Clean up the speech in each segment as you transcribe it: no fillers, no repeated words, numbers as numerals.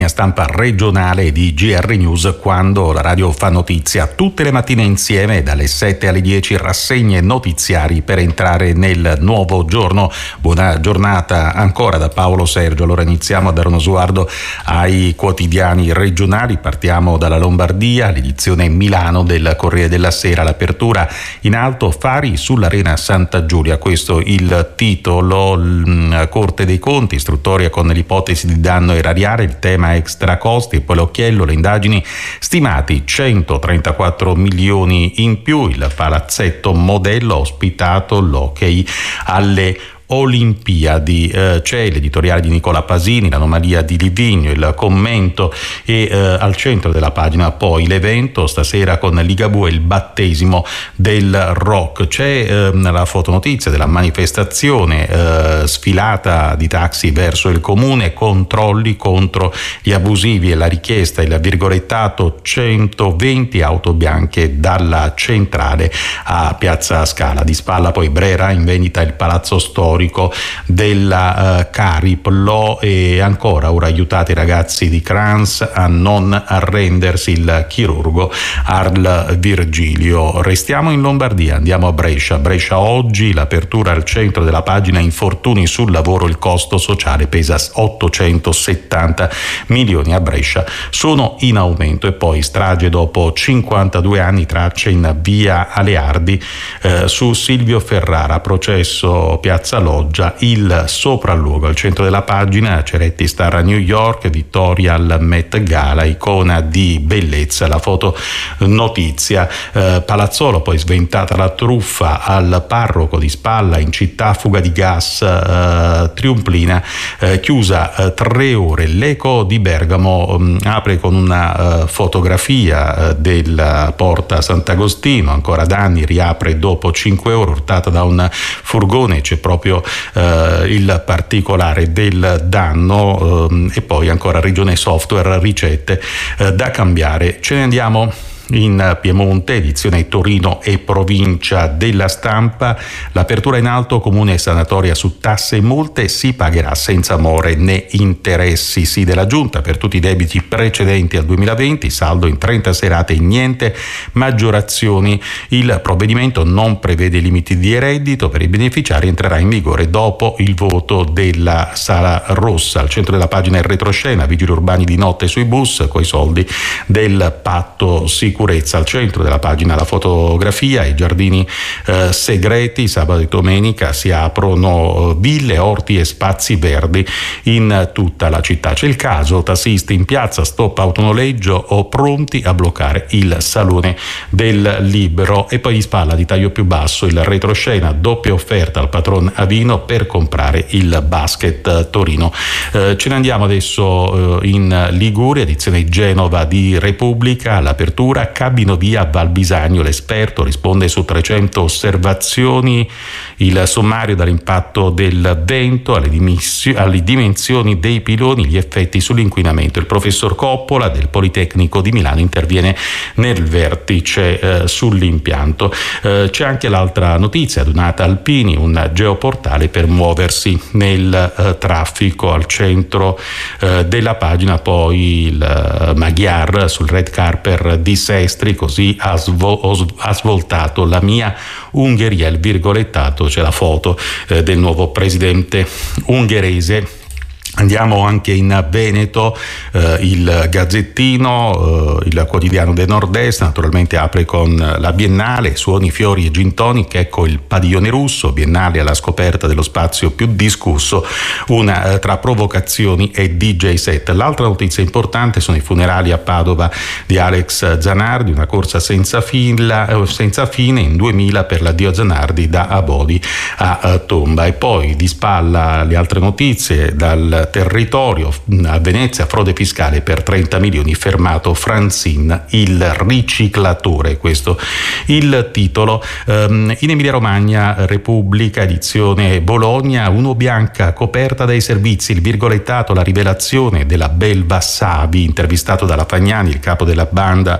Stampa regionale di GR News, quando la radio fa notizia tutte le mattine insieme dalle 7 alle 10, rassegne notiziari per entrare nel nuovo giorno. Buona giornata ancora da Paolo Sergio. Allora iniziamo a dare uno sguardo ai quotidiani regionali. Partiamo dalla Lombardia, l'edizione Milano del Corriere della Sera, l'apertura in alto, fari sull'Arena Santa Giulia, questo il titolo. Corte dei Conti, istruttoria con l'ipotesi di danno erariale, il tema extra costi e poi l'occhiello, le indagini, stimati 134 milioni in più. Il palazzetto modello ha ospitato l'hockey alle Olimpiadi. C'è l'editoriale di Nicola Pasini, l'anomalia di Livigno, il commento e al centro della pagina poi l'evento stasera con Ligabue, il battesimo del rock. C'è la fotonotizia della manifestazione, sfilata di taxi verso il comune, controlli contro gli abusivi e la richiesta, il virgolettato 120 auto bianche dalla centrale a Piazza Scala. Di spalla poi Brera, in vendita il palazzo storico della Cariplo, e ancora ora aiutate i ragazzi di Crans a non arrendersi, il chirurgo Arl Virgilio. Restiamo in Lombardia, andiamo a Brescia oggi, l'apertura al centro della pagina, infortuni sul lavoro, il costo sociale pesa 870 milioni a Brescia, sono in aumento. E poi strage dopo 52 anni, tracce in via Aleardi su Silvio Ferrara, processo Piazza Loggia, il sopralluogo. Al centro della pagina Ceretti star a New York, vittoria al Met Gala, icona di bellezza, la foto notizia. Palazzolo, poi sventata la truffa al parroco, di spalla in città fuga di gas, Triumplina chiusa 3 ore. L'Eco di Bergamo apre con una fotografia della porta Sant'Agostino, ancora danni, riapre dopo 5 ore, urtata da un furgone, c'è proprio il particolare del danno. E poi ancora Regione Software, ricette da cambiare. Ce ne andiamo in Piemonte, edizione Torino e provincia della Stampa, l'apertura in alto, comune e sanatoria su tasse e multe, si pagherà senza more né interessi. Sì della Giunta per tutti i debiti precedenti al 2020, saldo in 30 serate e niente maggiorazioni. Il provvedimento non prevede limiti di reddito per i beneficiari, entrerà in vigore dopo il voto della Sala Rossa. Al centro della pagina il retroscena, vigili urbani di notte sui bus coi soldi del patto sicurezza. Al centro della pagina la fotografia, i giardini segreti, sabato e domenica si aprono ville, orti e spazi verdi in tutta la città. C'è il caso tassisti in piazza, stop autonoleggio o pronti a bloccare il salone del libro. E poi di spalla, di taglio più basso, il retroscena, doppia offerta al patron Avino per comprare il basket Torino. Ce ne andiamo adesso in Liguria, edizione Genova di Repubblica, l'apertura, cabino via Val Bisagno, l'esperto risponde su 300 osservazioni, il sommario dall'impatto del vento alle dimensioni dei piloni, gli effetti sull'inquinamento. Il professor Coppola del Politecnico di Milano interviene nel vertice sull'impianto. C'è anche l'altra notizia, Donata Alpini, un geoportale per muoversi nel traffico. Al centro della pagina poi il Magyar sul red carpet di Sestri, così ha svoltato la mia Ungheria, il virgolettato, c'è la foto del nuovo presidente ungherese. Andiamo anche in Veneto, il Gazzettino, il quotidiano del Nord-Est, naturalmente apre con la Biennale, suoni, fiori e gin tonic, ecco il padiglione russo, Biennale alla scoperta dello spazio più discusso, una tra provocazioni e DJ set. L'altra notizia importante sono i funerali a Padova di Alex Zanardi, una corsa senza fine in 2000 per l'addio Zanardi da Abodi a Tomba. E poi di spalla le altre notizie dal territorio, a Venezia frode fiscale per 30 milioni, fermato Franzin il riciclatore, questo il titolo. In Emilia Romagna Repubblica, edizione Bologna, uno bianca coperta dai servizi, il virgolettato, la rivelazione della belva Savi, intervistato dalla Fagnani, il capo della banda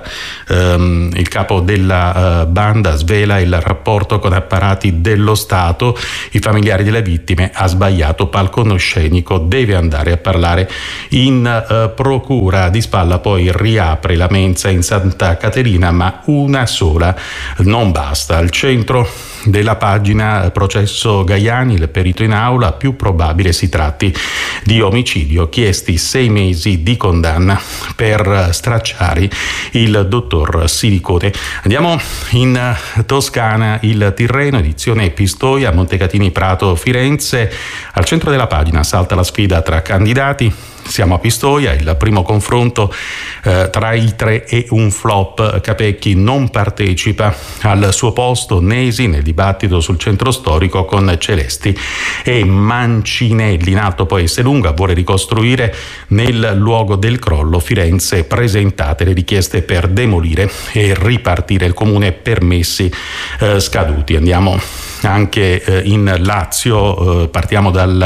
svela il rapporto con apparati dello Stato, i familiari delle vittime, ha sbagliato palcoscenico, deve deve andare a parlare in procura. Di spalla poi riapre la mensa in Santa Caterina, ma una sola non basta. Al centro della pagina processo Gaiani, il perito in aula, più probabile si tratti di omicidio, chiesti 6 mesi di condanna per stracciare il dottor Silicone. Andiamo in Toscana, il Tirreno, edizione Pistoia, Montecatini Prato Firenze. Al centro della pagina salta la sfida tra candidati. Siamo a Pistoia, il primo confronto tra i 3 è un flop. Capecchi non partecipa, al suo posto Nesi nel dibattito sul centro storico con Celesti e Mancinelli. In alto poi Esselunga vuole ricostruire nel luogo del crollo. Firenze, presentate le richieste per demolire e ripartire il comune, permessi scaduti. Andiamo anche in Lazio, partiamo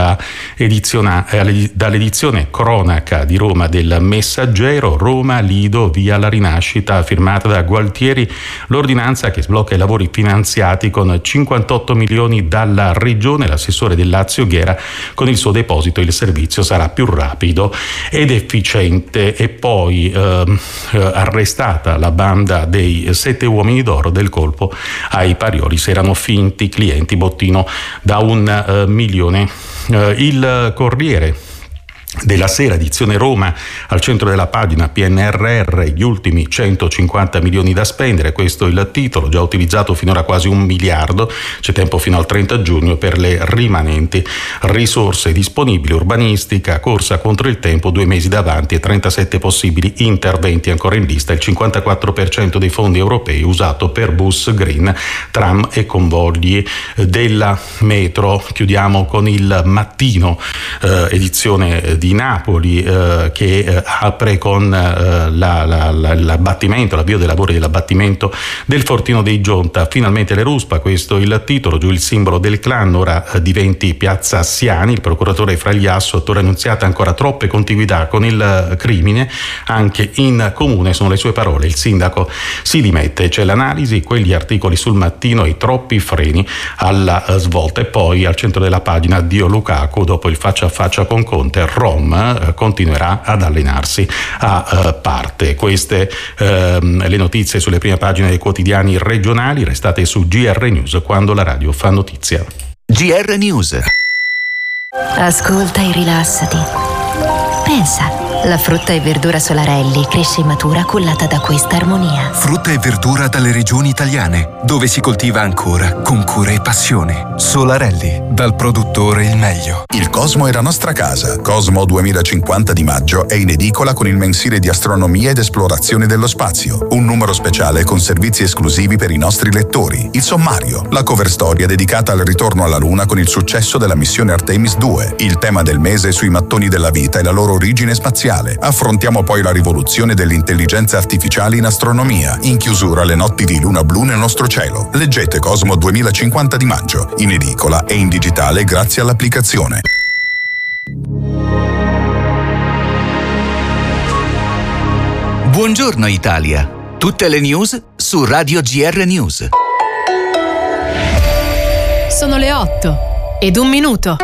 dall'edizione cronaca di Roma del Messaggero. Roma, Lido, via la rinascita, firmata da Gualtieri, l'ordinanza che sblocca i lavori finanziati con 58 milioni dalla regione. L'assessore del Lazio Ghera: con il suo deposito il servizio sarà più rapido ed efficiente. E poi arrestata la banda dei 7 uomini d'oro del colpo ai Parioli, se erano finti clienti, bottino da 1 milione. Il Corriere della Sera, edizione Roma, al centro della pagina PNRR, gli ultimi 150 milioni da spendere, questo è il titolo, già utilizzato finora quasi 1 miliardo, c'è tempo fino al 30 giugno per le rimanenti risorse disponibili. Urbanistica, corsa contro il tempo, 2 mesi davanti e 37 possibili interventi ancora in lista, il 54% dei fondi europei usato per bus green, tram e convogli della metro. Chiudiamo con il Mattino, edizione di Napoli, che apre con l'abbattimento, l'avvio dei lavori dell'abbattimento del fortino dei Gionta. Finalmente le ruspa, questo è il titolo, giù il simbolo del clan, ora diventi piazza Siani. Il procuratore Fragliasso: Torre Annunziata, ancora troppe contiguità con il crimine anche in comune, sono le sue parole. Il sindaco si dimette. C'è l'analisi, quegli articoli sul Mattino e i troppi freni alla svolta. E poi al centro della pagina addio Lukaku, dopo il faccia a faccia con Conte, Rom continuerà ad allenarsi a parte. Queste le notizie sulle prime pagine dei quotidiani regionali. Restate su GR News, quando la radio fa notizia. GR News. Ascolta e rilassati. Pensa, la frutta e verdura Solarelli cresce in matura cullata da questa armonia. Frutta e verdura dalle regioni italiane, dove si coltiva ancora con cura e passione. Solarelli, dal produttore il meglio. Il Cosmo è la nostra casa. Cosmo 2050 di maggio è in edicola con il mensile di astronomia ed esplorazione dello spazio. Un numero speciale con servizi esclusivi per i nostri lettori. Il sommario, la cover storia dedicata al ritorno alla Luna con il successo della missione Artemis 2. Il tema del mese sui mattoni della vita e la loro origine spaziale. Affrontiamo poi la rivoluzione dell'intelligenza artificiale in astronomia. In chiusura le notti di luna blu nel nostro cielo. Leggete Cosmo 2050 di maggio, in edicola e in digitale grazie all'applicazione. Buongiorno Italia. Tutte le news su Radio GR News. Sono le 8:01.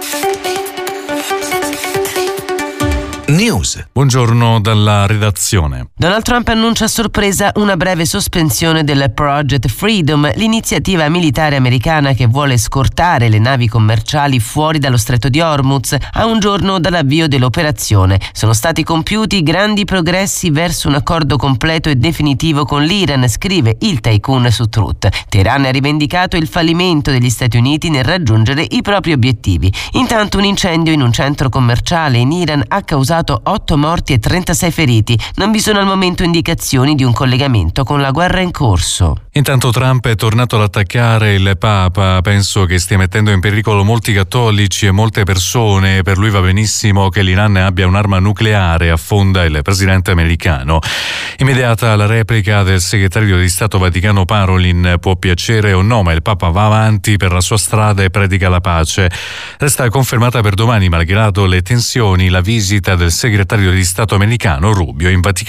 News. Buongiorno dalla redazione. Donald Trump annuncia a sorpresa una breve sospensione del Project Freedom, l'iniziativa militare americana che vuole scortare le navi commerciali fuori dallo stretto di Hormuz. A un giorno dall'avvio dell'operazione sono stati compiuti grandi progressi verso un accordo completo e definitivo con l'Iran, scrive il tycoon su Truth. Teheran ha rivendicato il fallimento degli Stati Uniti nel raggiungere i propri obiettivi. Intanto un incendio in un centro commerciale in Iran ha causato 8 morti e 36 feriti. Non vi sono al momento indicazioni di un collegamento con la guerra in corso. Intanto Trump è tornato ad attaccare il Papa. Penso che stia mettendo in pericolo molti cattolici e molte persone. Per lui va benissimo che l'Iran abbia un'arma nucleare, affonda il presidente americano. Immediata la replica del segretario di Stato Vaticano Parolin. Può piacere o no, ma il Papa va avanti per la sua strada e predica la pace. Resta confermata per domani, malgrado le tensioni, la visita del segretario di Stato americano Rubio in Vaticano.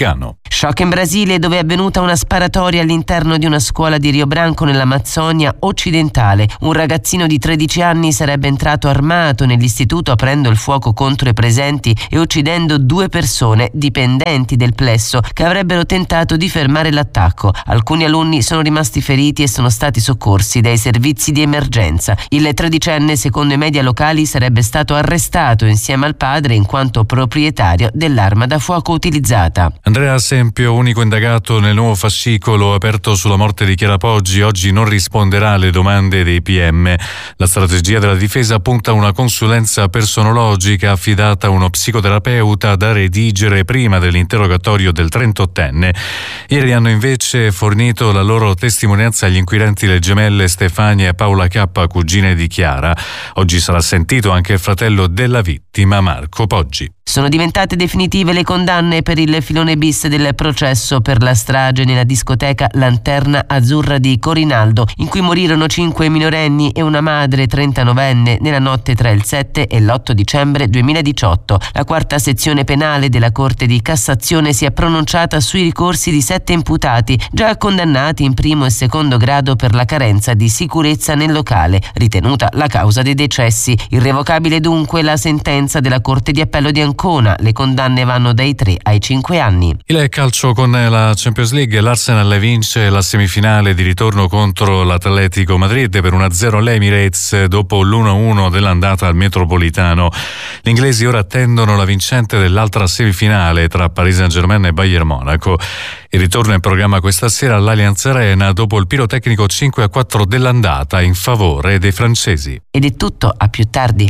Shock in Brasile, dove è avvenuta una sparatoria all'interno di una scuola di Rio Branco nell'Amazzonia occidentale. Un ragazzino di 13 anni sarebbe entrato armato nell'istituto aprendo il fuoco contro i presenti e uccidendo 2 persone dipendenti del plesso che avrebbero tentato di fermare l'attacco. Alcuni alunni sono rimasti feriti e sono stati soccorsi dai servizi di emergenza. Il 13enne, secondo i media locali, sarebbe stato arrestato insieme al padre in quanto proprietario dell'arma da fuoco utilizzata. Andrea Sempio, unico indagato nel nuovo fascicolo aperto sulla morte di Chiara Poggi, oggi non risponderà alle domande dei PM. La strategia della difesa punta a una consulenza personologica affidata a uno psicoterapeuta da redigere prima dell'interrogatorio del 38enne. Ieri hanno invece fornito la loro testimonianza agli inquirenti le gemelle Stefania e Paola K, cugine di Chiara. Oggi sarà sentito anche il fratello della vittima, Marco Poggi. Sono diventate definitive le condanne per il filone bis del processo per la strage nella discoteca Lanterna Azzurra di Corinaldo, in cui morirono 5 minorenni e una madre 39enne nella notte tra il 7 e l'8 dicembre 2018. La quarta sezione penale della Corte di Cassazione si è pronunciata sui ricorsi di 7 imputati, già condannati in primo e secondo grado per la carenza di sicurezza nel locale, ritenuta la causa dei decessi. Irrevocabile dunque la sentenza della Corte di Appello di Ancona. Le condanne vanno dai 3 ai 5 anni. Il calcio con la Champions League. L'Arsenal vince la semifinale di ritorno contro l'Atletico Madrid per 1-0 all'Emirates dopo l'1-1 dell'andata al Metropolitano. Gli inglesi ora attendono la vincente dell'altra semifinale tra Paris Saint-Germain e Bayern Monaco. Il ritorno è in programma questa sera all'Allianz Arena dopo il pirotecnico 5-4 dell'andata in favore dei francesi. Ed è tutto, a più tardi.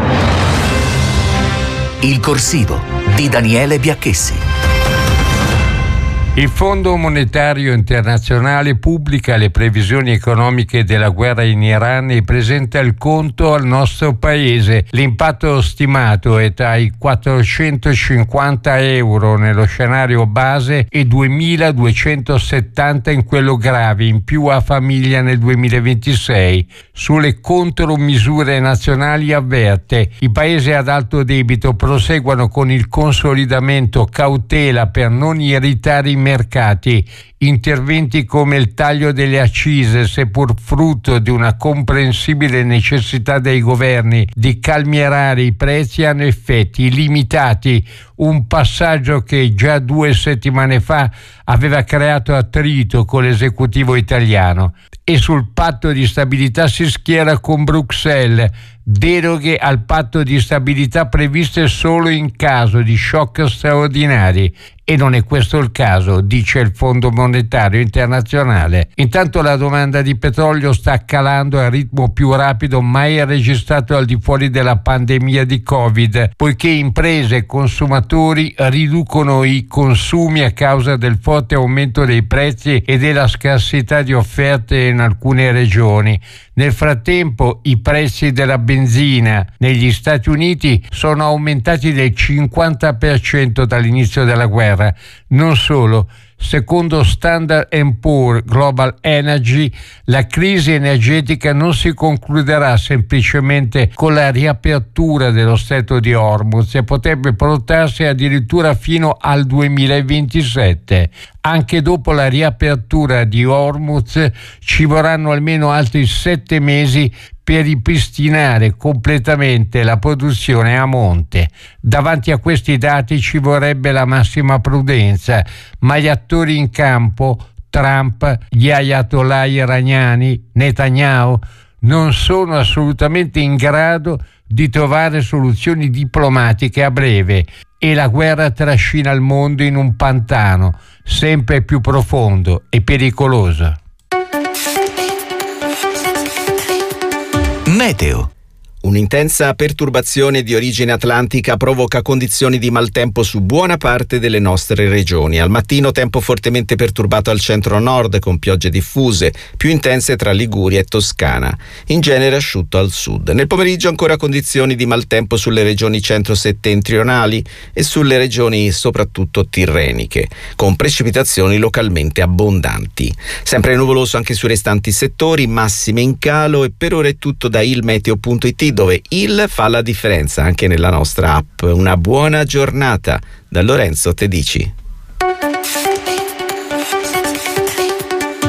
Il corsivo di Daniele Biacchessi. Il Fondo Monetario Internazionale pubblica le previsioni economiche della guerra in Iran e presenta il conto al nostro paese. L'impatto stimato è tra i 450 euro nello scenario base e 2.270 in quello grave, in più a famiglia nel 2026. Sulle contromisure nazionali avverte: i paesi ad alto debito proseguono con il consolidamento cautela per non irritare i mercati. Interventi come il taglio delle accise, seppur frutto di una comprensibile necessità dei governi di calmierare i prezzi, hanno effetti limitati. Un passaggio che già 2 settimane fa aveva creato attrito con l'esecutivo italiano. E sul patto di stabilità si schiera con Bruxelles. Deroghe al patto di stabilità previste solo in caso di shock straordinari. E non è questo il caso, dice il Fondo Monetario Internazionale. Intanto la domanda di petrolio sta calando al ritmo più rapido mai registrato al di fuori della pandemia di Covid, poiché imprese e consumatori riducono i consumi a causa del forte aumento dei prezzi e della scarsità di offerte in alcune regioni. Nel frattempo i prezzi della benzina negli Stati Uniti sono aumentati del 50% dall'inizio della guerra. Non solo, secondo Standard & Poor's Global Energy, la crisi energetica non si concluderà semplicemente con la riapertura dello stretto di Hormuz e potrebbe portarsi addirittura fino al 2027. Anche dopo la riapertura di Hormuz ci vorranno almeno altri 7 mesi per ripristinare completamente la produzione a monte. Davanti a questi dati ci vorrebbe la massima prudenza, ma gli attori in campo, Trump, gli ayatollah iraniani, Netanyahu, non sono assolutamente in grado di trovare soluzioni diplomatiche a breve e la guerra trascina il mondo in un pantano sempre più profondo e pericoloso. Meteo. Un'intensa perturbazione di origine atlantica provoca condizioni di maltempo su buona parte delle nostre regioni. Al mattino tempo fortemente perturbato al centro-nord con piogge diffuse, più intense tra Liguria e Toscana. In genere asciutto al sud. Nel pomeriggio ancora condizioni di maltempo sulle regioni centro-settentrionali e sulle regioni soprattutto tirreniche, con precipitazioni localmente abbondanti. Sempre nuvoloso anche sui restanti settori, massime in calo, e per ora è tutto da ilmeteo.it, dove il fa la differenza anche nella nostra app. Una buona giornata da Lorenzo Tedici.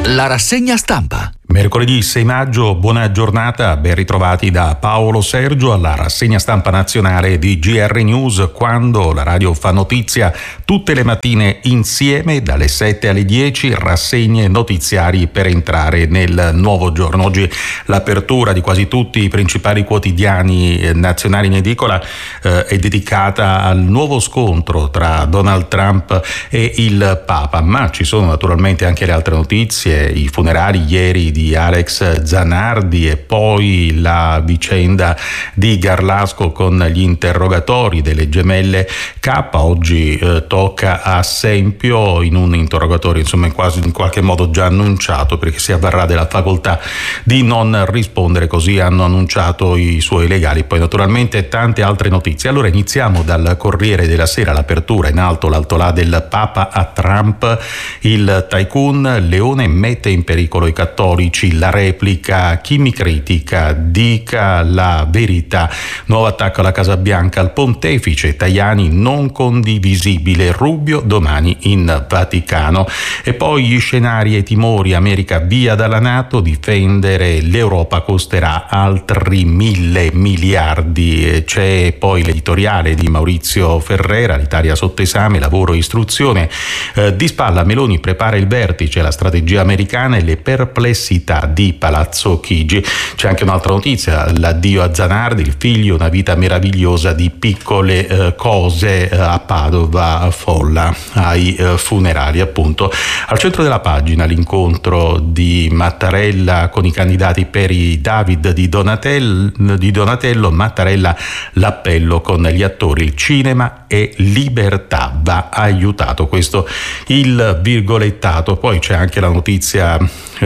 La rassegna stampa. Mercoledì 6 maggio, buona giornata, ben ritrovati da Paolo Sergio alla rassegna stampa nazionale di GR News, quando la radio fa notizia tutte le mattine insieme dalle 7 alle 10, rassegne notiziari per entrare nel nuovo giorno. Oggi l'apertura di quasi tutti i principali quotidiani nazionali in edicola è dedicata al nuovo scontro tra Donald Trump e il Papa, ma ci sono naturalmente anche le altre notizie, i funerali ieri di Alex Zanardi e poi la vicenda di Garlasco con gli interrogatori delle gemelle K. Oggi tocca a Sempio in un interrogatorio quasi in qualche modo già annunciato, perché si avvarrà della facoltà di non rispondere, così hanno annunciato i suoi legali. Poi naturalmente tante altre notizie. Allora iniziamo dal Corriere della Sera, l'apertura in alto l'altolà del Papa a Trump, il tycoon Leone mette in pericolo i cattolici, la replica, chi mi critica dica la verità, nuovo attacco alla Casa Bianca al pontefice, Tajani non condivisibile, Rubio domani in Vaticano. E poi gli scenari e i timori, America via dalla NATO, difendere l'Europa costerà altri 1.000 miliardi. C'è poi l'editoriale di Maurizio Ferrera, l'Italia sotto esame, lavoro e istruzione, di spalla Meloni prepara il vertice, la strategia americana e le perplessità di Palazzo Chigi. C'è anche un'altra notizia, l'addio a Zanardi, il figlio, una vita meravigliosa di piccole cose a Padova, folla ai funerali appunto. Al centro della pagina l'incontro di Mattarella con i candidati per i David di Donatello, Mattarella l'appello con gli attori, il cinema e libertà va aiutato, questo il virgolettato. Poi c'è anche la notizia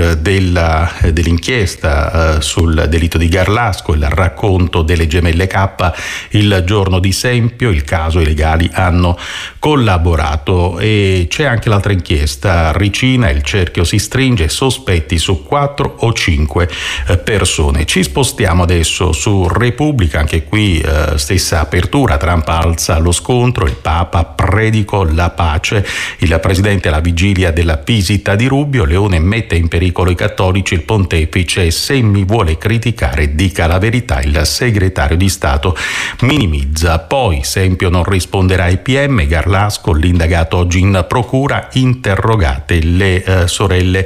dell'inchiesta sul delitto di Garlasco, il racconto delle gemelle K, il giorno di Sempio, il caso, i legali hanno collaborato. E c'è anche l'altra inchiesta, Ricina, il cerchio si stringe, sospetti su 4 o 5 persone. Ci spostiamo adesso su Repubblica, anche qui stessa apertura, Trump alza lo scontro, il Papa predico la pace, il presidente alla vigilia della visita di Rubio, Leone mette in pericolo i cattolici, il pontefice se mi vuole criticare dica la verità, il segretario di Stato minimizza. Poi Sempio non risponderà ai PM, Garlasco l'indagato oggi in procura, interrogate le sorelle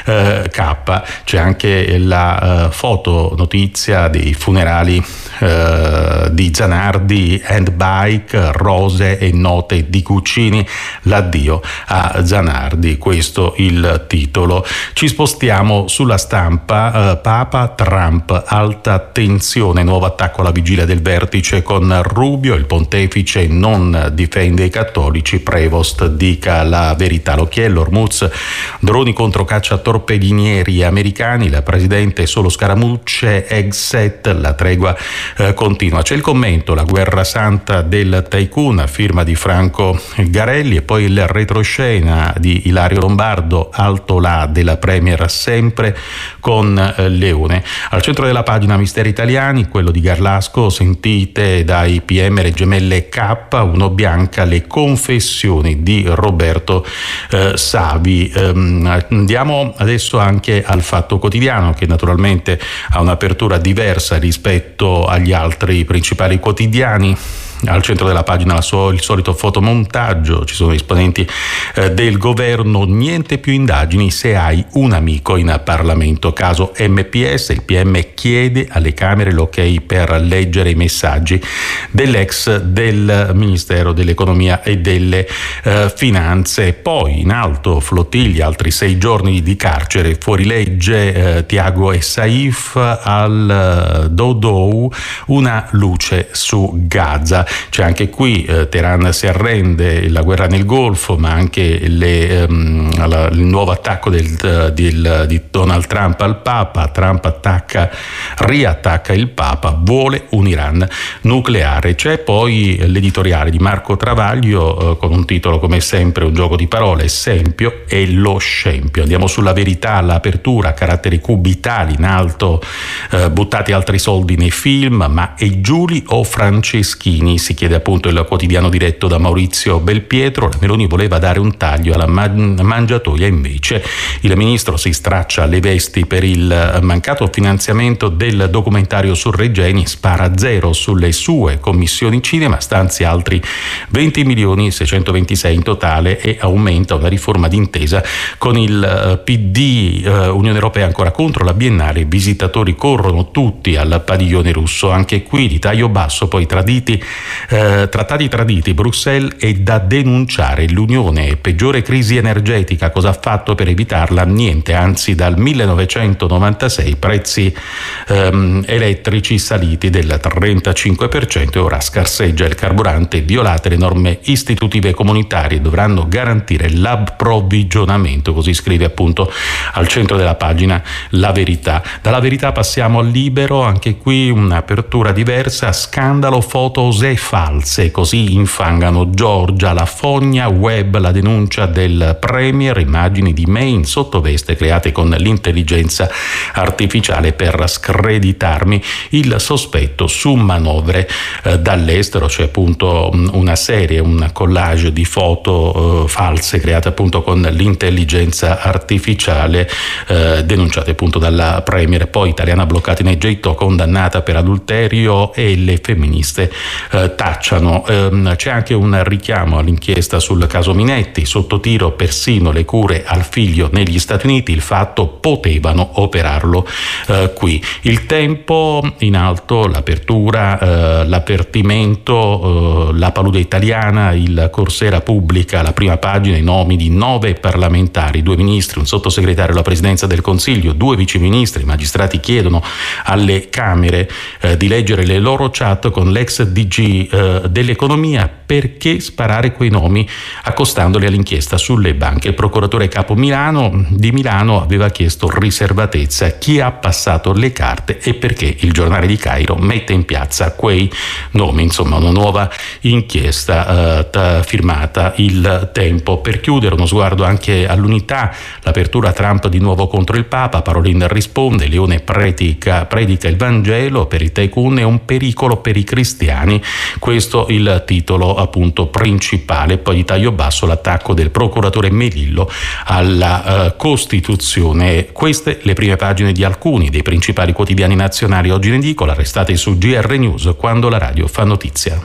K. C'è anche la foto notizia dei funerali di Zanardi, handbike, rose e note di Guccini, l'addio a Zanardi, questo il titolo. Ci spostiamo sulla Stampa, Papa, Trump, alta tensione, nuovo attacco alla vigilia del vertice con Rubio, il pontefice non difende i cattolici, Prevost dica la verità, l'occhiello, Hormuz, droni contro cacciatorpedinieri americani, la presidente solo scaramucce, exit, la tregua continua. C'è il commento, la guerra santa del tycoon, firma di Franco Garelli, e poi il retroscena di Ilario Lombardo, alto là della Premier sempre con Leone. Al centro della pagina misteri italiani, quello di Garlasco, sentite dai PM le gemelle K, uno bianca, le confessioni di Roberto Savi. Andiamo adesso anche al Fatto Quotidiano, che naturalmente ha un'apertura diversa rispetto agli altri principali quotidiani. Al centro della pagina il solito fotomontaggio, ci sono esponenti del governo, niente più indagini se hai un amico in Parlamento. Caso MPS, il PM chiede alle Camere l'ok per leggere i messaggi dell'ex del Ministero dell'Economia e delle Finanze. Poi in alto Flottiglia, altri 6 giorni di carcere, fuorilegge Tiago e Saif al Dodou, una luce su Gaza. C'è anche qui Teheran si arrende, la guerra nel Golfo, ma anche il nuovo attacco di Donald Trump al Papa. Trump riattacca il Papa, vuole un Iran nucleare. C'è poi l'editoriale di Marco Travaglio con un titolo come sempre un gioco di parole, Sempio e lo scempio. Andiamo sulla Verità, all'apertura, caratteri cubitali in alto, buttati altri soldi nei film, ma e Giuli o Franceschini? compromissi, chiede appunto il quotidiano diretto da Maurizio Belpietro. La Meloni voleva dare un taglio alla mangiatoia, invece il ministro si straccia le vesti per il mancato finanziamento del documentario su Regeni, spara zero sulle sue commissioni cinema, stanzia altri 20.626 in totale e aumenta una riforma d'intesa con il PD. Unione Europea ancora contro la Biennale, visitatori corrono tutti al padiglione russo. Anche qui di taglio basso, poi trattati traditi, Bruxelles è da denunciare. L'Unione, peggiore crisi energetica, cosa ha fatto per evitarla? Niente, anzi dal 1996 prezzi elettrici saliti del 35% e ora scarseggia il carburante. Violate le norme istitutive comunitarie, dovranno garantire l'approvvigionamento, così scrive appunto al centro della pagina La Verità. Dalla Verità passiamo al Libero, anche qui un'apertura diversa, scandalo fotos false, così infangano Giorgia, la fogna web, la denuncia del premier, immagini di me in sottoveste create con l'intelligenza artificiale per screditarmi, il sospetto su manovre dall'estero. C'è appunto una serie, un collage di foto false create appunto con l'intelligenza artificiale, denunciate appunto dalla premier. Poi italiana bloccata in Egitto, condannata per adulterio e le femministe tacciano. C'è anche un richiamo all'inchiesta sul caso Minetti, sotto tiro persino le cure al figlio negli Stati Uniti, il fatto potevano operarlo qui. Il Tempo in alto, l'apertura, l'avvertimento, la palude italiana, il Corsera pubblica la prima pagina, i nomi di 9 parlamentari, 2 ministri, un sottosegretario alla presidenza del Consiglio, 2 viceministri. I magistrati chiedono alle Camere di leggere le loro chat con l'ex DG dell'economia. Perché sparare quei nomi accostandoli all'inchiesta sulle banche? Il procuratore capo di Milano aveva chiesto riservatezza. Chi ha passato le carte e perché il Giornale di Cairo mette in piazza quei nomi? Insomma, una nuova inchiesta firmata Il Tempo. Per chiudere, uno sguardo anche all'Unità, l'apertura Trump di nuovo contro il Papa, Parolin risponde, Leone predica il Vangelo, per i tycoon è un pericolo per i cristiani, questo il titolo appunto principale. Poi di taglio basso l'attacco del procuratore Melillo alla Costituzione. Queste le prime pagine di alcuni dei principali quotidiani nazionali oggi in edicola. Restate su GR News, quando la radio fa notizia.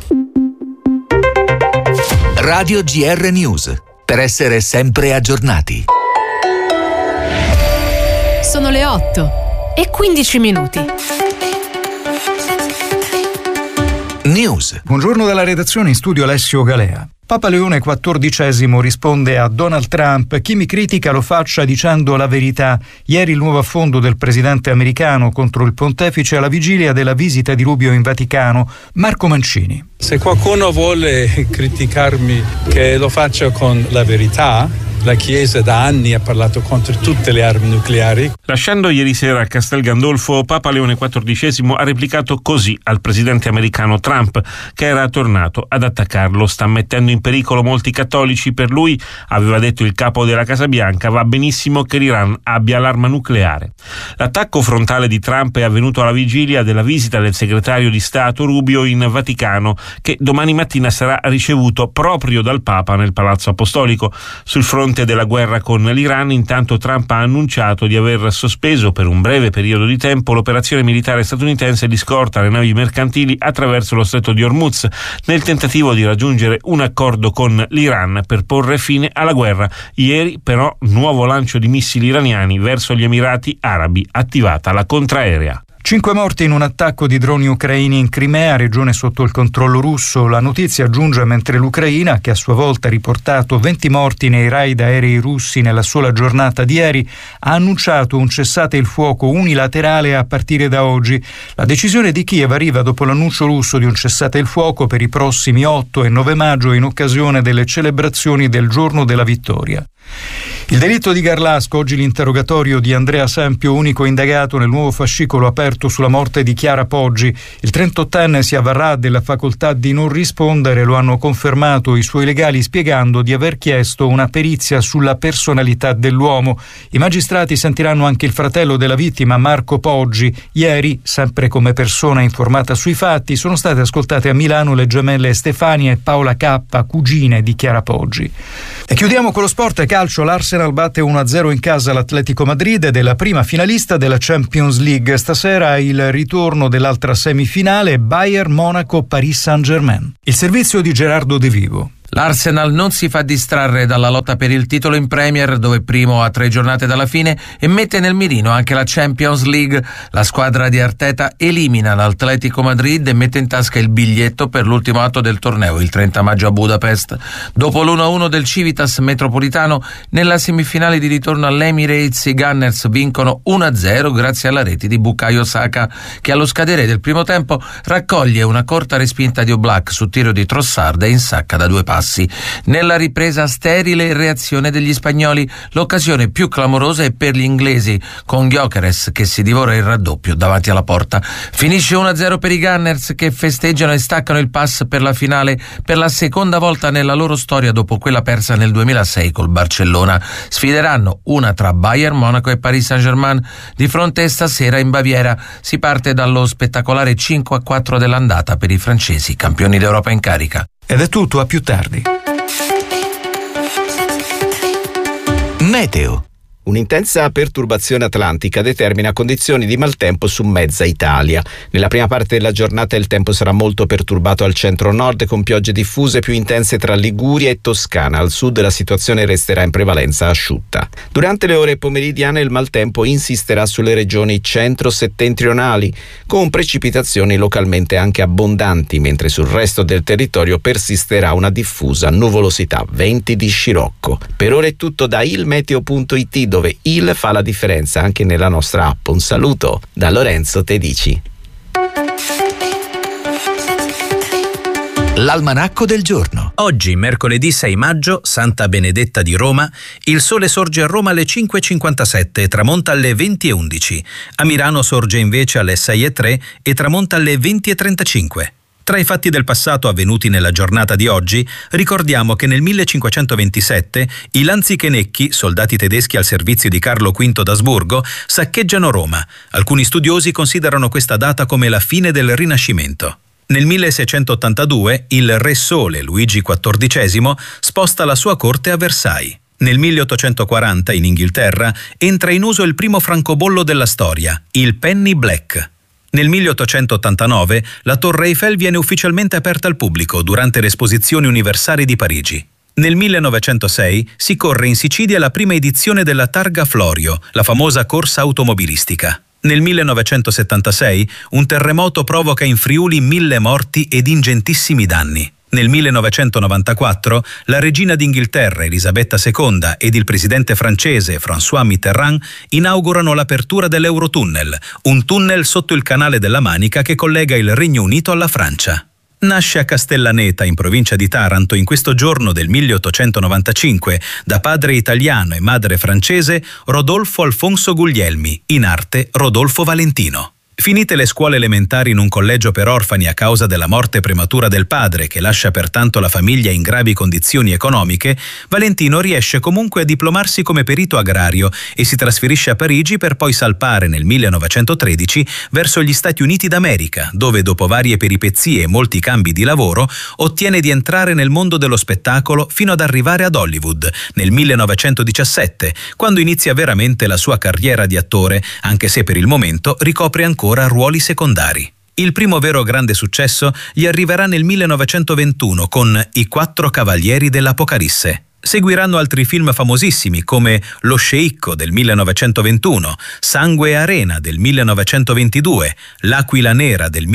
Radio GR News, per essere sempre aggiornati. Sono le 8:15. News. Buongiorno dalla redazione, in studio Alessio Galea. Papa Leone XIV risponde a Donald Trump: chi mi critica lo faccia dicendo la verità. Ieri il nuovo affondo del presidente americano contro il pontefice alla vigilia della visita di Rubio in Vaticano. Marco Mancini. Se qualcuno vuole criticarmi, che lo faccia con la verità. La Chiesa da anni ha parlato contro tutte le armi nucleari. Lasciando ieri sera a Castel Gandolfo, Papa Leone XIV ha replicato così al presidente americano Trump, che era tornato ad attaccarlo. Sta mettendo in pericolo molti cattolici. Per lui, aveva detto il capo della Casa Bianca, va benissimo che l'Iran abbia l'arma nucleare. L'attacco frontale di Trump è avvenuto alla vigilia della visita del segretario di Stato Rubio in Vaticano, che domani mattina sarà ricevuto proprio dal Papa nel Palazzo Apostolico. Sul fronte della guerra con l'Iran, intanto Trump ha annunciato di aver sospeso per un breve periodo di tempo l'operazione militare statunitense di scorta alle navi mercantili attraverso lo stretto di Hormuz, nel tentativo di raggiungere un accordo con l'Iran per porre fine alla guerra. Ieri però nuovo lancio di missili iraniani verso gli Emirati Arabi, attivata la contraerea. 5 morti in un attacco di droni ucraini in Crimea, regione sotto il controllo russo. La notizia giunge mentre l'Ucraina, che a sua volta ha riportato 20 morti nei raid aerei russi nella sola giornata di ieri, ha annunciato un cessate il fuoco unilaterale a partire da oggi. La decisione di Kiev arriva dopo l'annuncio russo di un cessate il fuoco per i prossimi 8 e 9 maggio in occasione delle celebrazioni del giorno della vittoria. Il delitto di Garlasco, oggi l'interrogatorio di Andrea Sempio, unico indagato nel nuovo fascicolo aperto sulla morte di Chiara Poggi. Il 38enne si avvarrà della facoltà di non rispondere, lo hanno confermato i suoi legali spiegando di aver chiesto una perizia sulla personalità dell'uomo. I magistrati sentiranno anche il fratello della vittima, Marco Poggi. Ieri, sempre come persona informata sui fatti, sono state ascoltate a Milano le gemelle Stefania e Paola K, cugine di Chiara Poggi. E chiudiamo con lo sport e calcio. L'Arsenal batte 1-0 in casa l'Atletico Madrid ed è la prima finalista della Champions League. Stasera il ritorno dell'altra semifinale, Bayern Monaco-Paris Saint-Germain. Il servizio di Gerardo De Vivo. L'Arsenal non si fa distrarre dalla lotta per il titolo in Premier, dove primo a 3 giornate dalla fine, e mette nel mirino anche la Champions League. La squadra di Arteta elimina l'Atletico Madrid e mette in tasca il biglietto per l'ultimo atto del torneo, il 30 maggio a Budapest. Dopo l'1-1 del Civitas Metropolitano, nella semifinale di ritorno all'Emirates i Gunners vincono 1-0 grazie alla rete di Bukayo Saka, che allo scadere del primo tempo raccoglie una corta respinta di Oblak su tiro di Trossard e insacca da 2 passi. Nella ripresa sterile reazione degli spagnoli, l'occasione più clamorosa è per gli inglesi, con Gyökeres che si divora il raddoppio davanti alla porta. Finisce 1-0 per i Gunners, che festeggiano e staccano il pass per la finale per la seconda volta nella loro storia dopo quella persa nel 2006 col Barcellona. Sfideranno una tra Bayern Monaco e Paris Saint-Germain di fronte stasera in Baviera. Si parte dallo spettacolare 5-4 dell'andata per i francesi, campioni d'Europa in carica. Ed è tutto, a più tardi. Meteo. Un'intensa perturbazione atlantica determina condizioni di maltempo su mezza Italia. Nella prima parte della giornata il tempo sarà molto perturbato al centro-nord, con piogge diffuse più intense tra Liguria e Toscana. Al sud la situazione resterà in prevalenza asciutta. Durante le ore pomeridiane il maltempo insisterà sulle regioni centro-settentrionali, con precipitazioni localmente anche abbondanti, mentre sul resto del territorio persisterà una diffusa nuvolosità, venti di scirocco. Per ora è tutto da ilmeteo.it, dove il fa la differenza anche nella nostra app. Un saluto da Lorenzo Tedici. L'almanacco del giorno. Oggi, mercoledì 6 maggio, Santa Benedetta di Roma, il sole sorge a Roma alle 5.57 e tramonta alle 20.11. A Milano sorge invece alle 6.03 e tramonta alle 20.35. Tra i fatti del passato avvenuti nella giornata di oggi, ricordiamo che nel 1527 i lanzichenecchi, soldati tedeschi al servizio di Carlo V d'Asburgo, saccheggiano Roma. Alcuni studiosi considerano questa data come la fine del Rinascimento. Nel 1682 il Re Sole, Luigi XIV, sposta la sua corte a Versailles. Nel 1840 in Inghilterra entra in uso il primo francobollo della storia, il penny black. Nel 1889 la Torre Eiffel viene ufficialmente aperta al pubblico durante le Esposizioni Universali di Parigi. Nel 1906 si corre in Sicilia la prima edizione della Targa Florio, la famosa corsa automobilistica. Nel 1976 un terremoto provoca in Friuli 1000 morti ed ingentissimi danni. Nel 1994 la regina d'Inghilterra Elisabetta II ed il presidente francese François Mitterrand inaugurano l'apertura dell'Eurotunnel, un tunnel sotto il canale della Manica che collega il Regno Unito alla Francia. Nasce a Castellaneta, in provincia di Taranto, in questo giorno del 1895, da padre italiano e madre francese, Rodolfo Alfonso Guglielmi, in arte Rodolfo Valentino. Finite le scuole elementari in un collegio per orfani a causa della morte prematura del padre, che lascia pertanto la famiglia in gravi condizioni economiche, Valentino riesce comunque a diplomarsi come perito agrario e si trasferisce a Parigi per poi salpare nel 1913 verso gli Stati Uniti d'America, dove dopo varie peripezie e molti cambi di lavoro ottiene di entrare nel mondo dello spettacolo fino ad arrivare ad Hollywood nel 1917, quando inizia veramente la sua carriera di attore, anche se per il momento ricopre ancora ruoli secondari. Il primo vero grande successo gli arriverà nel 1921 con I Quattro Cavalieri dell'Apocalisse. Seguiranno altri film famosissimi come Lo sceicco del 1921, Sangue e arena del 1922, L'aquila nera del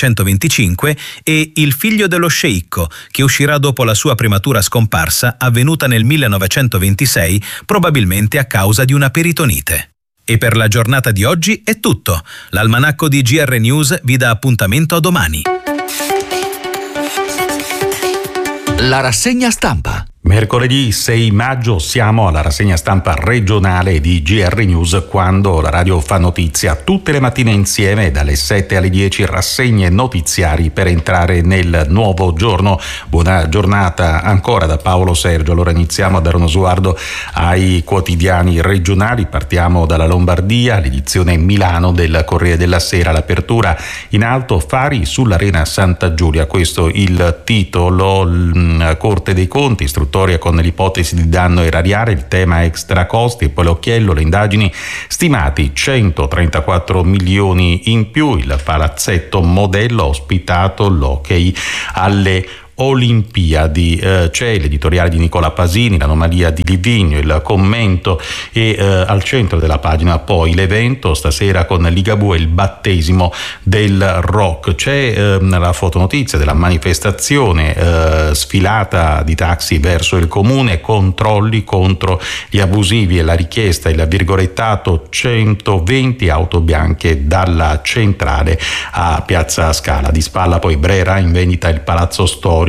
1925 e Il figlio dello sceicco, che uscirà dopo la sua prematura scomparsa avvenuta nel 1926, probabilmente a causa di una peritonite. E per la giornata di oggi è tutto. L'almanacco di GR News vi dà appuntamento a domani. La rassegna stampa. Mercoledì 6 maggio siamo alla rassegna stampa regionale di GR News, quando la radio fa notizia tutte le mattine insieme dalle 7 alle 10, rassegne notiziari per entrare nel nuovo giorno. Buona giornata ancora da Paolo Sergio. Allora iniziamo a dare uno sguardo ai quotidiani regionali. Partiamo dalla Lombardia, l'edizione Milano del Corriere della Sera, l'apertura in alto, fari sull'Arena Santa Giulia, questo il titolo. Corte dei Conti, istruttoria con l'ipotesi di danno erariale, il tema extra costi e poi l'occhiello, le indagini, stimati 134 milioni in più, il palazzetto modello ha ospitato l'hockey alle Olimpiadi. C'è l'editoriale di Nicola Pasini, l'anomalia di Livigno, il commento e al centro della pagina poi l'evento stasera con Ligabue, il battesimo del rock. C'è la fotonotizia della manifestazione, sfilata di taxi verso il comune, controlli contro gli abusivi e la richiesta, il virgolettato 120 auto bianche dalla centrale a Piazza Scala. Di spalla poi Brera, in vendita il palazzo storico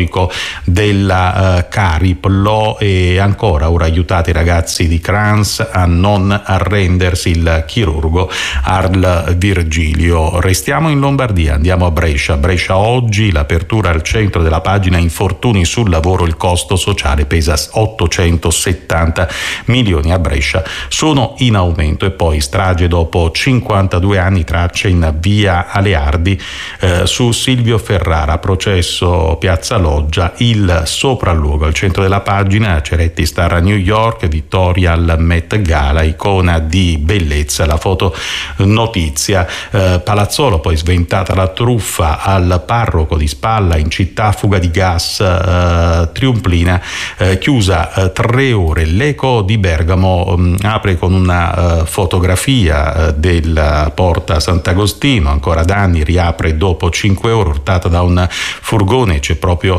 della Cariplo, e ancora ora aiutate i ragazzi di Crans a non arrendersi, il chirurgo Arl Virgilio. Restiamo in Lombardia, andiamo a Brescia. Brescia oggi, l'apertura al centro della pagina, infortuni sul lavoro, il costo sociale pesa 870 milioni a Brescia, sono in aumento. E poi strage dopo 52 anni, tracce in via Aleardi su Silvio Ferrara, processo Piazza Loggia, il sopralluogo. Al centro della pagina Ceretti star a New York, vittoria al Met Gala, icona di bellezza, la foto notizia. Palazzolo, poi sventata la truffa al parroco, di spalla in città fuga di gas, Triumplina chiusa 3 ore. L'Eco di Bergamo apre con una fotografia della porta Sant'Agostino, ancora danni, riapre dopo 5 ore, urtata da un furgone, c'è proprio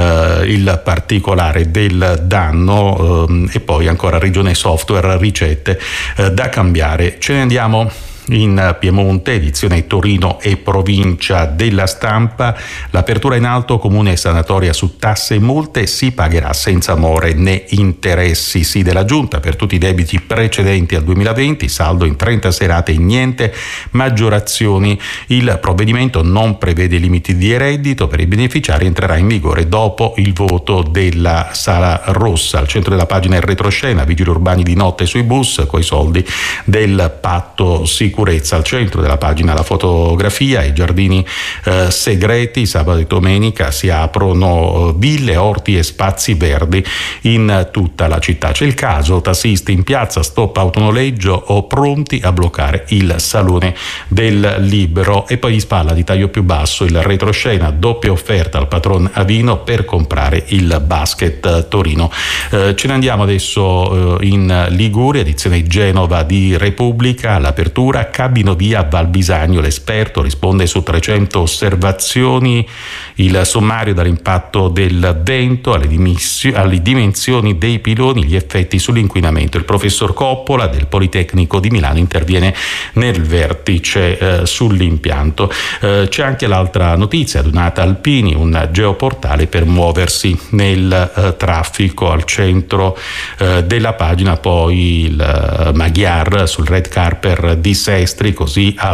il particolare del danno. E poi ancora Regione Software, ricette da cambiare. Ce ne andiamo in Piemonte, edizione Torino e provincia della Stampa, l'apertura in alto, comune sanatoria su tasse e multe, si pagherà senza more né interessi. Sì della Giunta per tutti i debiti precedenti al 2020, saldo in 30 serate e niente maggiorazioni. Il provvedimento non prevede limiti di reddito per i beneficiari, entrerà in vigore dopo il voto della Sala Rossa. Al centro della pagina il retroscena, vigili urbani di notte sui bus coi soldi del patto sicurezza. Al centro della pagina la fotografia, i giardini segreti, sabato e domenica si aprono ville, orti e spazi verdi in tutta la città. C'è il caso tassisti in piazza, stop autonoleggio o pronti a bloccare il salone del Libero. E poi di spalla, di taglio più basso, il retroscena, doppia offerta al patron Avino per comprare il basket Torino. Ce ne andiamo adesso in Liguria, edizione Genova di Repubblica, l'apertura, cabino via Val Bisagno, l'esperto risponde su 300 osservazioni, il sommario dall'impatto del vento alle dimensioni dei piloni, gli effetti sull'inquinamento. Il professor Coppola del Politecnico di Milano interviene nel vertice sull'impianto. C'è anche l'altra notizia, Donata Alpini, un geoportale per muoversi nel traffico. Al centro della pagina poi il Magyar sul red carpet di Sestri, così ha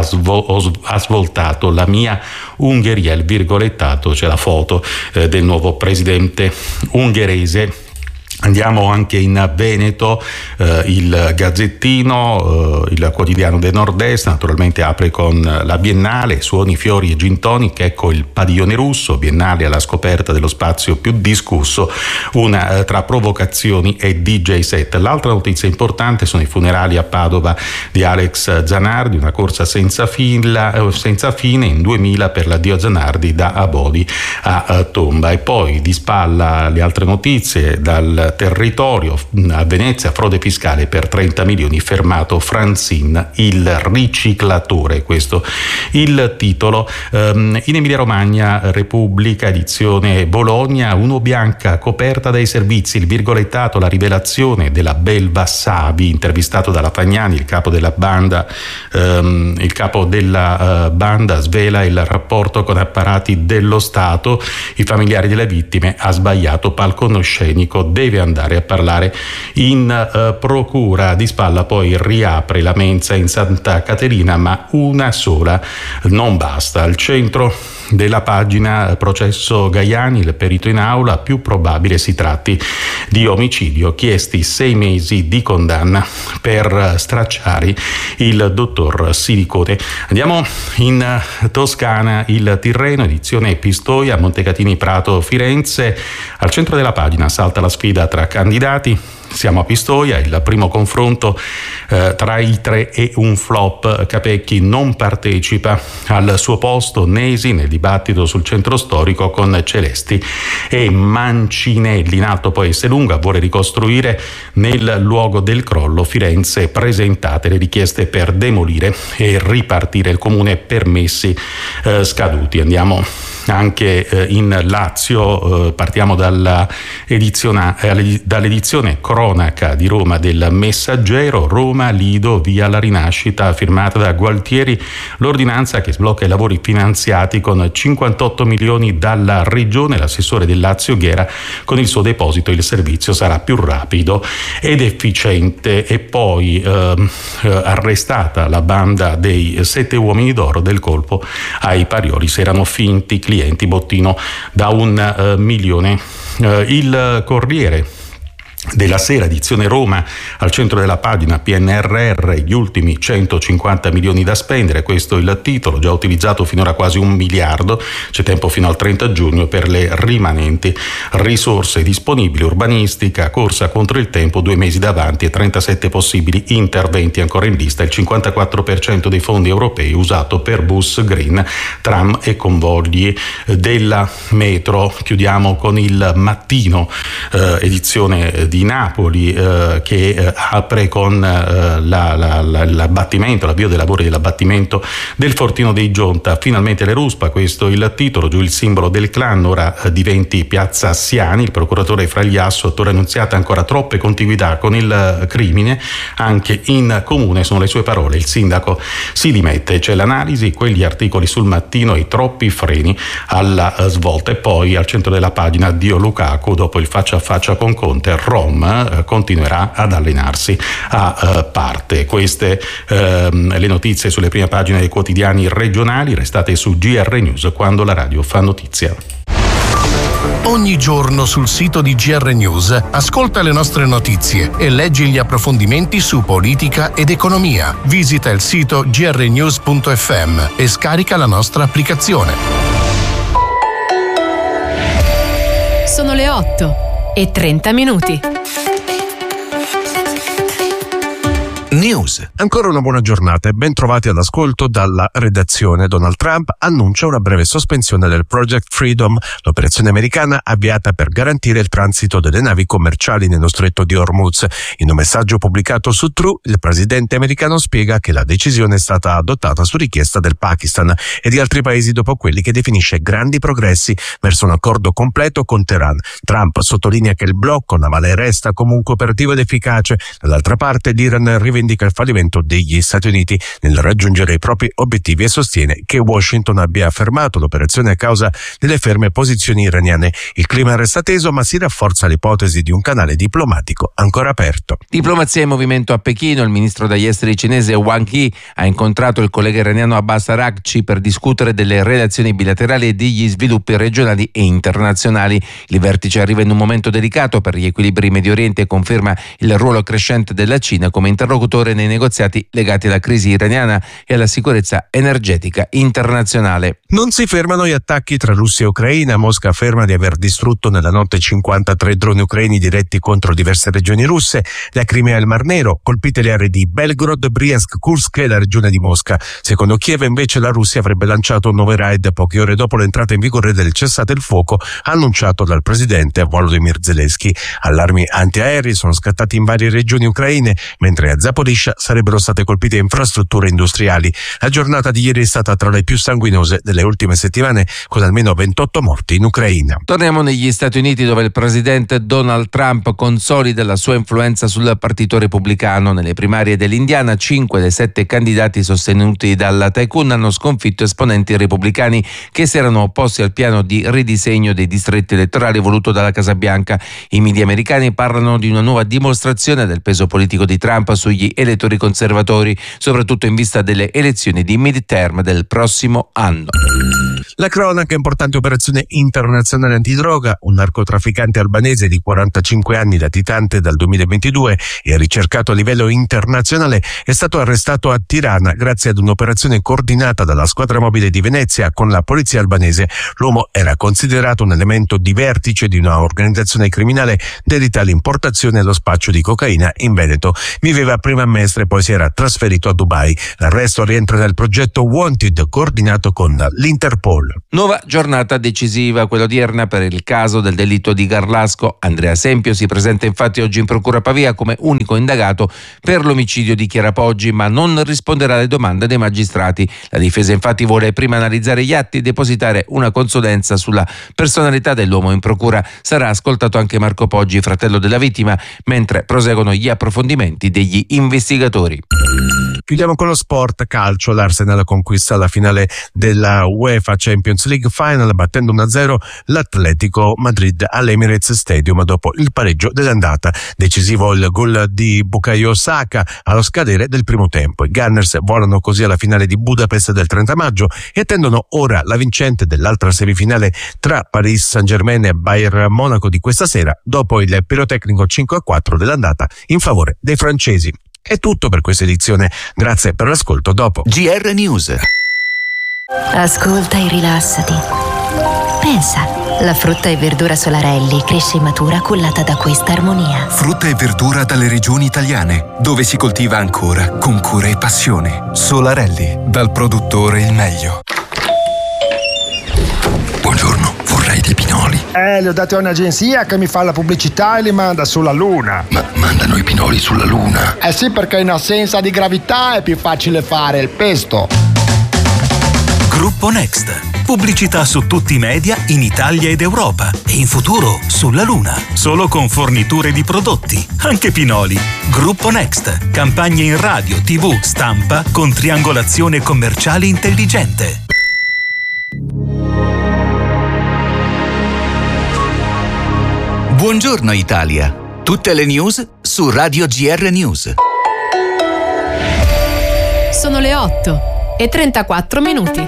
svoltato la mia Ungheria, il virgolettato, c'è la foto del nuovo presidente ungherese. Andiamo anche in Veneto, il Gazzettino, il quotidiano del Nord-Est, naturalmente apre con la Biennale, suoni, fiori e gin tonic, ecco il padiglione russo, Biennale alla scoperta dello spazio più discusso, una tra provocazioni e DJ set. L'altra notizia importante sono i funerali a Padova di Alex Zanardi, una corsa senza fine, in 2000 per l'addio Zanardi da Abodi a Tomba. E poi di spalla le altre notizie dal territorio, a Venezia frode fiscale per 30 milioni, fermato Franzin il riciclatore, questo il titolo. In Emilia Romagna Repubblica, edizione Bologna, uno bianca coperta dai servizi, il virgolettato, la rivelazione della belva Savi, intervistato dalla Fagnani, il capo della banda svela il rapporto con apparati dello Stato, i familiari delle vittime, ha sbagliato palcoscenico, deve deve andare a parlare in procura. Di spalla poi riapre la mensa in Santa Caterina, ma una sola non basta. Al centro della pagina processo Gaiani, il perito in aula, più probabile si tratti di omicidio, chiesti 6 mesi di condanna per stracciare il dottor Silicone. Andiamo in Toscana, il Tirreno, edizione Pistoia, Montecatini Prato Firenze. Al centro della pagina salta la sfida tra candidati. Siamo a Pistoia, il primo confronto tra i 3 e un flop. Capecchi non partecipa, al suo posto Nesi nel dibattito sul centro storico con Celesti e Mancinelli. In alto poi Esselunga vuole ricostruire nel luogo del crollo. Firenze, presentate le richieste per demolire e ripartire il comune, permessi scaduti. Andiamo anche in Lazio, partiamo dall'edizione cronaca di Roma del Messaggero. Roma, Lido, via la rinascita, firmata da Gualtieri, l'ordinanza che sblocca i lavori finanziati con 58 milioni dalla regione. L'assessore del Lazio Ghera: con il suo deposito il servizio sarà più rapido ed efficiente. E poi arrestata la banda dei 7 uomini d'oro del colpo ai Parioli, se erano finti clienti, bottino da 1 milione. Il Corriere della Sera, edizione Roma, al centro della pagina PNRR, gli ultimi 150 milioni da spendere, questo è il titolo, già utilizzato finora quasi 1 miliardo, c'è tempo fino al 30 giugno per le rimanenti risorse disponibili. Urbanistica, corsa contro il tempo, 2 mesi davanti e 37 possibili interventi ancora in lista, il 54% dei fondi europei usato per bus green, tram e convogli della metro. Chiudiamo con il Mattino, edizione di Napoli, che apre con l'abbattimento, l'avvio dei lavori dell'abbattimento del fortino dei Gionta. Finalmente le ruspa, questo è il titolo. Giù il simbolo del clan, ora diventi piazza Siani. Il procuratore Fragliasso: Torre Annunziata, ancora troppe contiguità con il crimine anche in comune, sono le sue parole. Il sindaco si dimette. C'è l'analisi, quegli articoli sul Mattino e i troppi freni alla svolta. E poi al centro della pagina Dio Lukaku, dopo il faccia a faccia con Conte, Rom continuerà ad allenarsi a parte. Queste le notizie sulle prime pagine dei quotidiani regionali. Restate su GR News, quando la radio fa notizia. Ogni giorno sul sito di GR News ascolta le nostre notizie e leggi gli approfondimenti su politica ed economia. Visita il sito grnews.fm e scarica la nostra applicazione. Sono le 8:30. News. Ancora una buona giornata e ben trovati all'ascolto dalla redazione. Donald Trump annuncia una breve sospensione del Project Freedom, l'operazione americana avviata per garantire il transito delle navi commerciali nello stretto di Hormuz. In un messaggio pubblicato su True, il presidente americano spiega che la decisione è stata adottata su richiesta del Pakistan e di altri paesi dopo quelli che definisce grandi progressi verso un accordo completo con Teheran. Trump sottolinea che il blocco navale resta comunque operativo ed efficace. Dall'altra parte, l'Iran rivendica il fallimento degli Stati Uniti nel raggiungere i propri obiettivi e sostiene che Washington abbia fermato l'operazione a causa delle ferme posizioni iraniane. Il clima resta teso, ma si rafforza l'ipotesi di un canale diplomatico ancora aperto. Diplomazia in movimento a Pechino. Il ministro degli esteri cinese Wang Yi ha incontrato il collega iraniano Abbas Araghchi per discutere delle relazioni bilaterali e degli sviluppi regionali e internazionali. Il vertice arriva in un momento delicato per gli equilibri in Medio Oriente e conferma il ruolo crescente della Cina come interlocutore nei negoziati legati alla crisi iraniana e alla sicurezza energetica internazionale. Non si fermano gli attacchi tra Russia e Ucraina. Mosca afferma di aver distrutto nella notte 53 droni ucraini diretti contro diverse regioni russe. La Crimea e il Mar Nero, colpite le aree di Belgorod, Briansk, Kursk e la regione di Mosca. Secondo Kiev invece la Russia avrebbe lanciato un nuovo raid poche ore dopo l'entrata in vigore del cessate il fuoco annunciato dal presidente Volodymyr Zelensky. Allarmi antiaerei sono scattati in varie regioni ucraine, mentre a Zaporizhzhia Brescia sarebbero state colpite infrastrutture industriali. La giornata di ieri è stata tra le più sanguinose delle ultime settimane, con almeno 28 morti in Ucraina. Torniamo negli Stati Uniti, dove il presidente Donald Trump consolida la sua influenza sul partito repubblicano. Nelle primarie dell'Indiana, 5 dei 7 candidati sostenuti dalla tycoon hanno sconfitto esponenti repubblicani che si erano opposti al piano di ridisegno dei distretti elettorali voluto dalla Casa Bianca. I media americani parlano di una nuova dimostrazione del peso politico di Trump sugli elettori conservatori, soprattutto in vista delle elezioni di midterm del prossimo anno. La cronaca: importante operazione internazionale antidroga. Un narcotrafficante albanese di 45 anni, latitante dal 2022 e ricercato a livello internazionale, è stato arrestato a Tirana grazie ad un'operazione coordinata dalla squadra mobile di Venezia con la polizia albanese. L'uomo era considerato un elemento di vertice di una organizzazione criminale dedita all'importazione e allo spaccio di cocaina in Veneto. Viveva prima a Mestre, poi si era trasferito a Dubai. L'arresto rientra nel progetto Wanted coordinato con l'Interpol. Nuova giornata decisiva, quella odierna, per il caso del delitto di Garlasco. Andrea Sempio si presenta infatti oggi in procura Pavia come unico indagato per l'omicidio di Chiara Poggi, ma non risponderà alle domande dei magistrati. La difesa infatti vuole prima analizzare gli atti e depositare una consulenza sulla personalità dell'uomo. In procura sarà ascoltato anche Marco Poggi, fratello della vittima, mentre proseguono gli approfondimenti degli investigatori. Chiudiamo con lo sport calcio. L'Arsenal conquista la finale della UEFA Champions League Final battendo 1-0 l'Atletico Madrid all'Emirates Stadium dopo il pareggio dell'andata. Decisivo il gol di Bukayo Saka allo scadere del primo tempo. I Gunners volano così alla finale di Budapest del 30 maggio e attendono ora la vincente dell'altra semifinale tra Paris Saint-Germain e Bayern Monaco di questa sera, dopo il pirotecnico 5-4 dell'andata in favore dei francesi. È tutto per questa edizione. Grazie per l'ascolto. Dopo GR News. Ascolta e rilassati. Pensa, la frutta e verdura Solarelli cresce e matura cullata da questa armonia. Frutta e verdura dalle regioni italiane, dove si coltiva ancora con cura e passione. Solarelli, dal produttore il meglio. Buongiorno, vorrei dei pinoli. Li ho dati a un'agenzia che mi fa la pubblicità e li manda sulla Luna. Ma mandano i pinoli sulla Luna? Eh sì, perché in assenza di gravità è più facile fare il pesto. Gruppo Next. Pubblicità su tutti i media in Italia ed Europa e in futuro sulla Luna. Solo con forniture di prodotti, anche pinoli. Gruppo Next. Campagne in radio, TV, stampa con triangolazione commerciale intelligente. Buongiorno Italia. Tutte le news su Radio GR News. Sono le 8:34.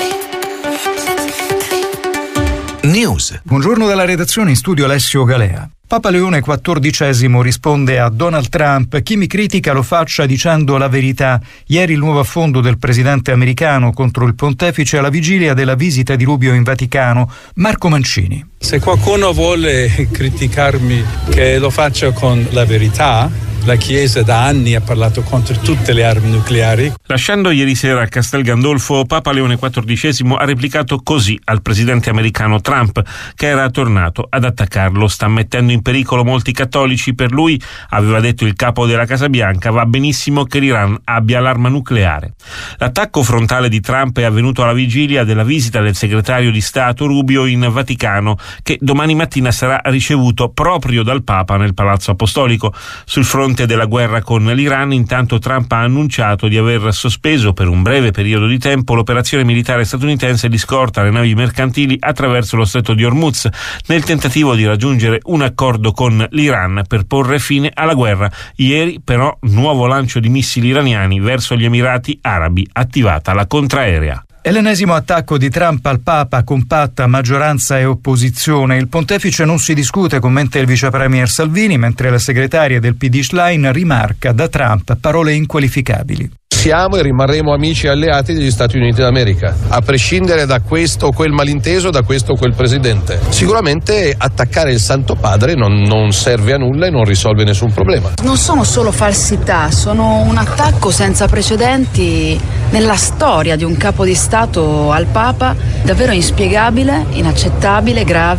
News. Buongiorno dalla redazione, in studio Alessio Galea. Papa Leone XIV risponde a Donald Trump: chi mi critica lo faccia dicendo la verità. Ieri il nuovo affondo del presidente americano contro il pontefice alla vigilia della visita di Rubio in Vaticano. Marco Mancini. Se qualcuno vuole criticarmi, che lo faccia con la verità. La Chiesa da anni ha parlato contro tutte le armi nucleari. Lasciando ieri sera a Castel Gandolfo, Papa Leone XIV ha replicato così al presidente americano Trump, che era tornato ad attaccarlo. Sta mettendo in pericolo molti cattolici. Per lui, aveva detto il capo della Casa Bianca, va benissimo che l'Iran abbia l'arma nucleare. L'attacco frontale di Trump è avvenuto alla vigilia della visita del segretario di Stato Rubio in Vaticano, che domani mattina sarà ricevuto proprio dal Papa nel Palazzo Apostolico. Sul fronte della guerra con l'Iran, intanto Trump ha annunciato di aver sospeso per un breve periodo di tempo l'operazione militare statunitense di scorta alle navi mercantili attraverso lo stretto di Hormuz, nel tentativo di raggiungere un accordo con l'Iran per porre fine alla guerra. Ieri però nuovo lancio di missili iraniani verso gli Emirati Arabi, attivata la contraerea. È l'ennesimo attacco di Trump al Papa, compatta maggioranza e opposizione. Il pontefice non si discute, commenta il vice premier Salvini, mentre la segretaria del PD Schlein rimarca da Trump parole inqualificabili. Siamo e rimarremo amici e alleati degli Stati Uniti d'America, a prescindere da questo o quel malinteso, da questo o quel presidente. Sicuramente attaccare il Santo Padre non serve a nulla e non risolve nessun problema. Non sono solo falsità, sono un attacco senza precedenti nella storia di un capo di Stato al Papa, davvero inspiegabile, inaccettabile, grave.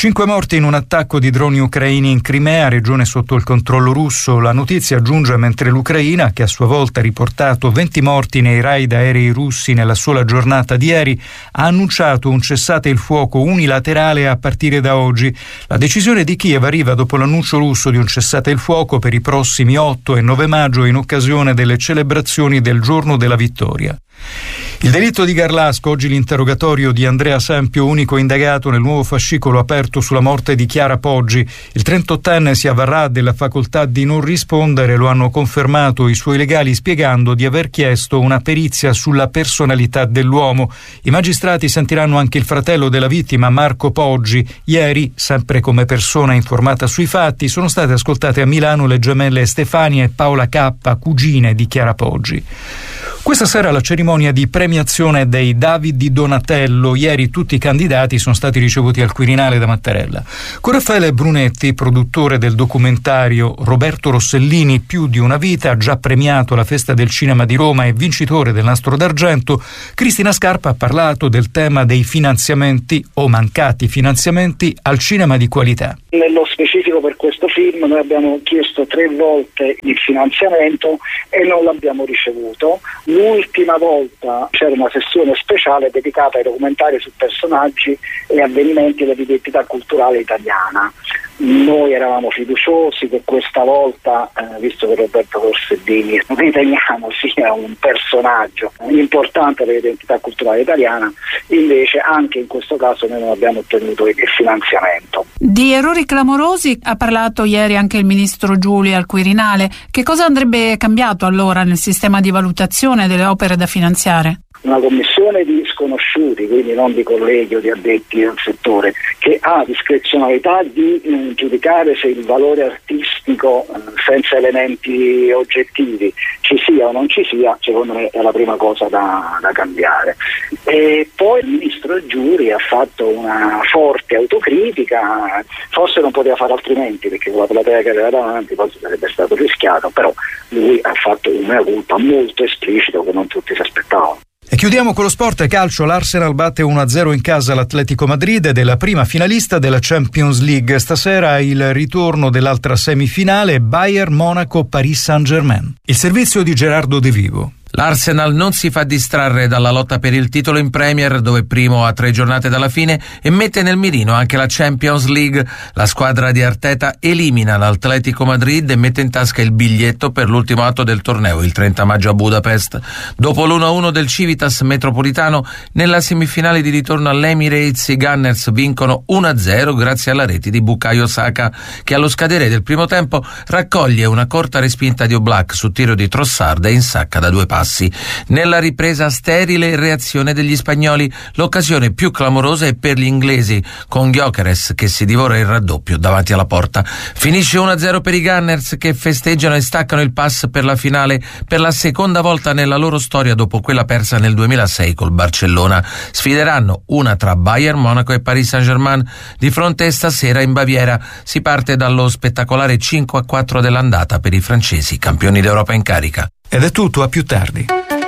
5 morti in un attacco di droni ucraini in Crimea, regione sotto il controllo russo. La notizia giunge mentre l'Ucraina, che a sua volta ha riportato 20 morti nei raid aerei russi nella sola giornata di ieri, ha annunciato un cessate il fuoco unilaterale a partire da oggi. La decisione di Kiev arriva dopo l'annuncio russo di un cessate il fuoco per i prossimi 8 e 9 maggio in occasione delle celebrazioni del giorno della vittoria. Il delitto di Garlasco, oggi l'interrogatorio di Andrea Sempio, unico indagato nel nuovo fascicolo aperto sulla morte di Chiara Poggi. Il 38enne si avvarrà della facoltà di non rispondere, lo hanno confermato i suoi legali spiegando di aver chiesto una perizia sulla personalità dell'uomo. I magistrati sentiranno anche il fratello della vittima, Marco Poggi. Ieri, sempre come persona informata sui fatti, sono state ascoltate a Milano le gemelle Stefania e Paola K, cugine di Chiara Poggi. Questa sera la cerimonia di premiazione dei David di Donatello. Ieri tutti i candidati sono stati ricevuti al Quirinale da Mattarella. Con Raffaele Brunetti, produttore del documentario Roberto Rossellini, Più di una vita, già premiato alla Festa del Cinema di Roma e vincitore del Nastro d'Argento, Cristina Scarpa ha parlato del tema dei finanziamenti o mancati finanziamenti al cinema di qualità. Nello specifico per questo film noi abbiamo chiesto 3 volte il finanziamento e non l'abbiamo ricevuto. L'ultima volta c'era una sessione speciale dedicata ai documentari su personaggi e avvenimenti dell'identità culturale italiana. Noi eravamo fiduciosi che questa volta, visto che Roberto Rossellini riteniamo sia un personaggio importante per l'identità culturale italiana, invece anche in questo caso noi non abbiamo ottenuto il finanziamento. Di errori clamorosi ha parlato ieri anche il ministro Giulia al Quirinale. Che cosa andrebbe cambiato allora nel sistema di valutazione delle opere da finanziare? Una commissione di sconosciuti, quindi non di colleghi o di addetti del settore, che ha discrezionalità di giudicare se il valore artistico senza elementi oggettivi ci sia o non ci sia, secondo me è la prima cosa da cambiare. E poi il ministro Giuri ha fatto una forte autocritica, forse non poteva fare altrimenti perché con la platea che aveva davanti poi sarebbe stato rischiato, però lui ha fatto una colpa molto esplicito che non tutti si aspettavano. E chiudiamo con lo sport calcio. L'Arsenal batte 1-0 in casa l'Atletico Madrid ed è la prima finalista della Champions League. Stasera il ritorno dell'altra semifinale, Bayern Monaco-Paris Saint-Germain. Il servizio di Gerardo De Vivo. L'Arsenal non si fa distrarre dalla lotta per il titolo in Premier, dove primo a 3 giornate dalla fine, e mette nel mirino anche la Champions League. La squadra di Arteta elimina l'Atletico Madrid e mette in tasca il biglietto per l'ultimo atto del torneo, il 30 maggio a Budapest. Dopo l'1-1 del Civitas Metropolitano, nella semifinale di ritorno all'Emirates i Gunners vincono 1-0 grazie alla rete di Bukayo Saka, che allo scadere del primo tempo raccoglie una corta respinta di Oblak su tiro di Trossard e insacca da 2 passi. Nella ripresa sterile reazione degli spagnoli, l'occasione più clamorosa è per gli inglesi, con Gyökeres che si divora il raddoppio davanti alla porta. Finisce 1-0 per i Gunners, che festeggiano e staccano il pass per la finale per la seconda volta nella loro storia dopo quella persa nel 2006 col Barcellona. Sfideranno una tra Bayern Monaco e Paris Saint-Germain di fronte stasera in Baviera. Si parte dallo spettacolare 5-4 dell'andata per i francesi, campioni d'Europa in carica. Ed è tutto, a più tardi.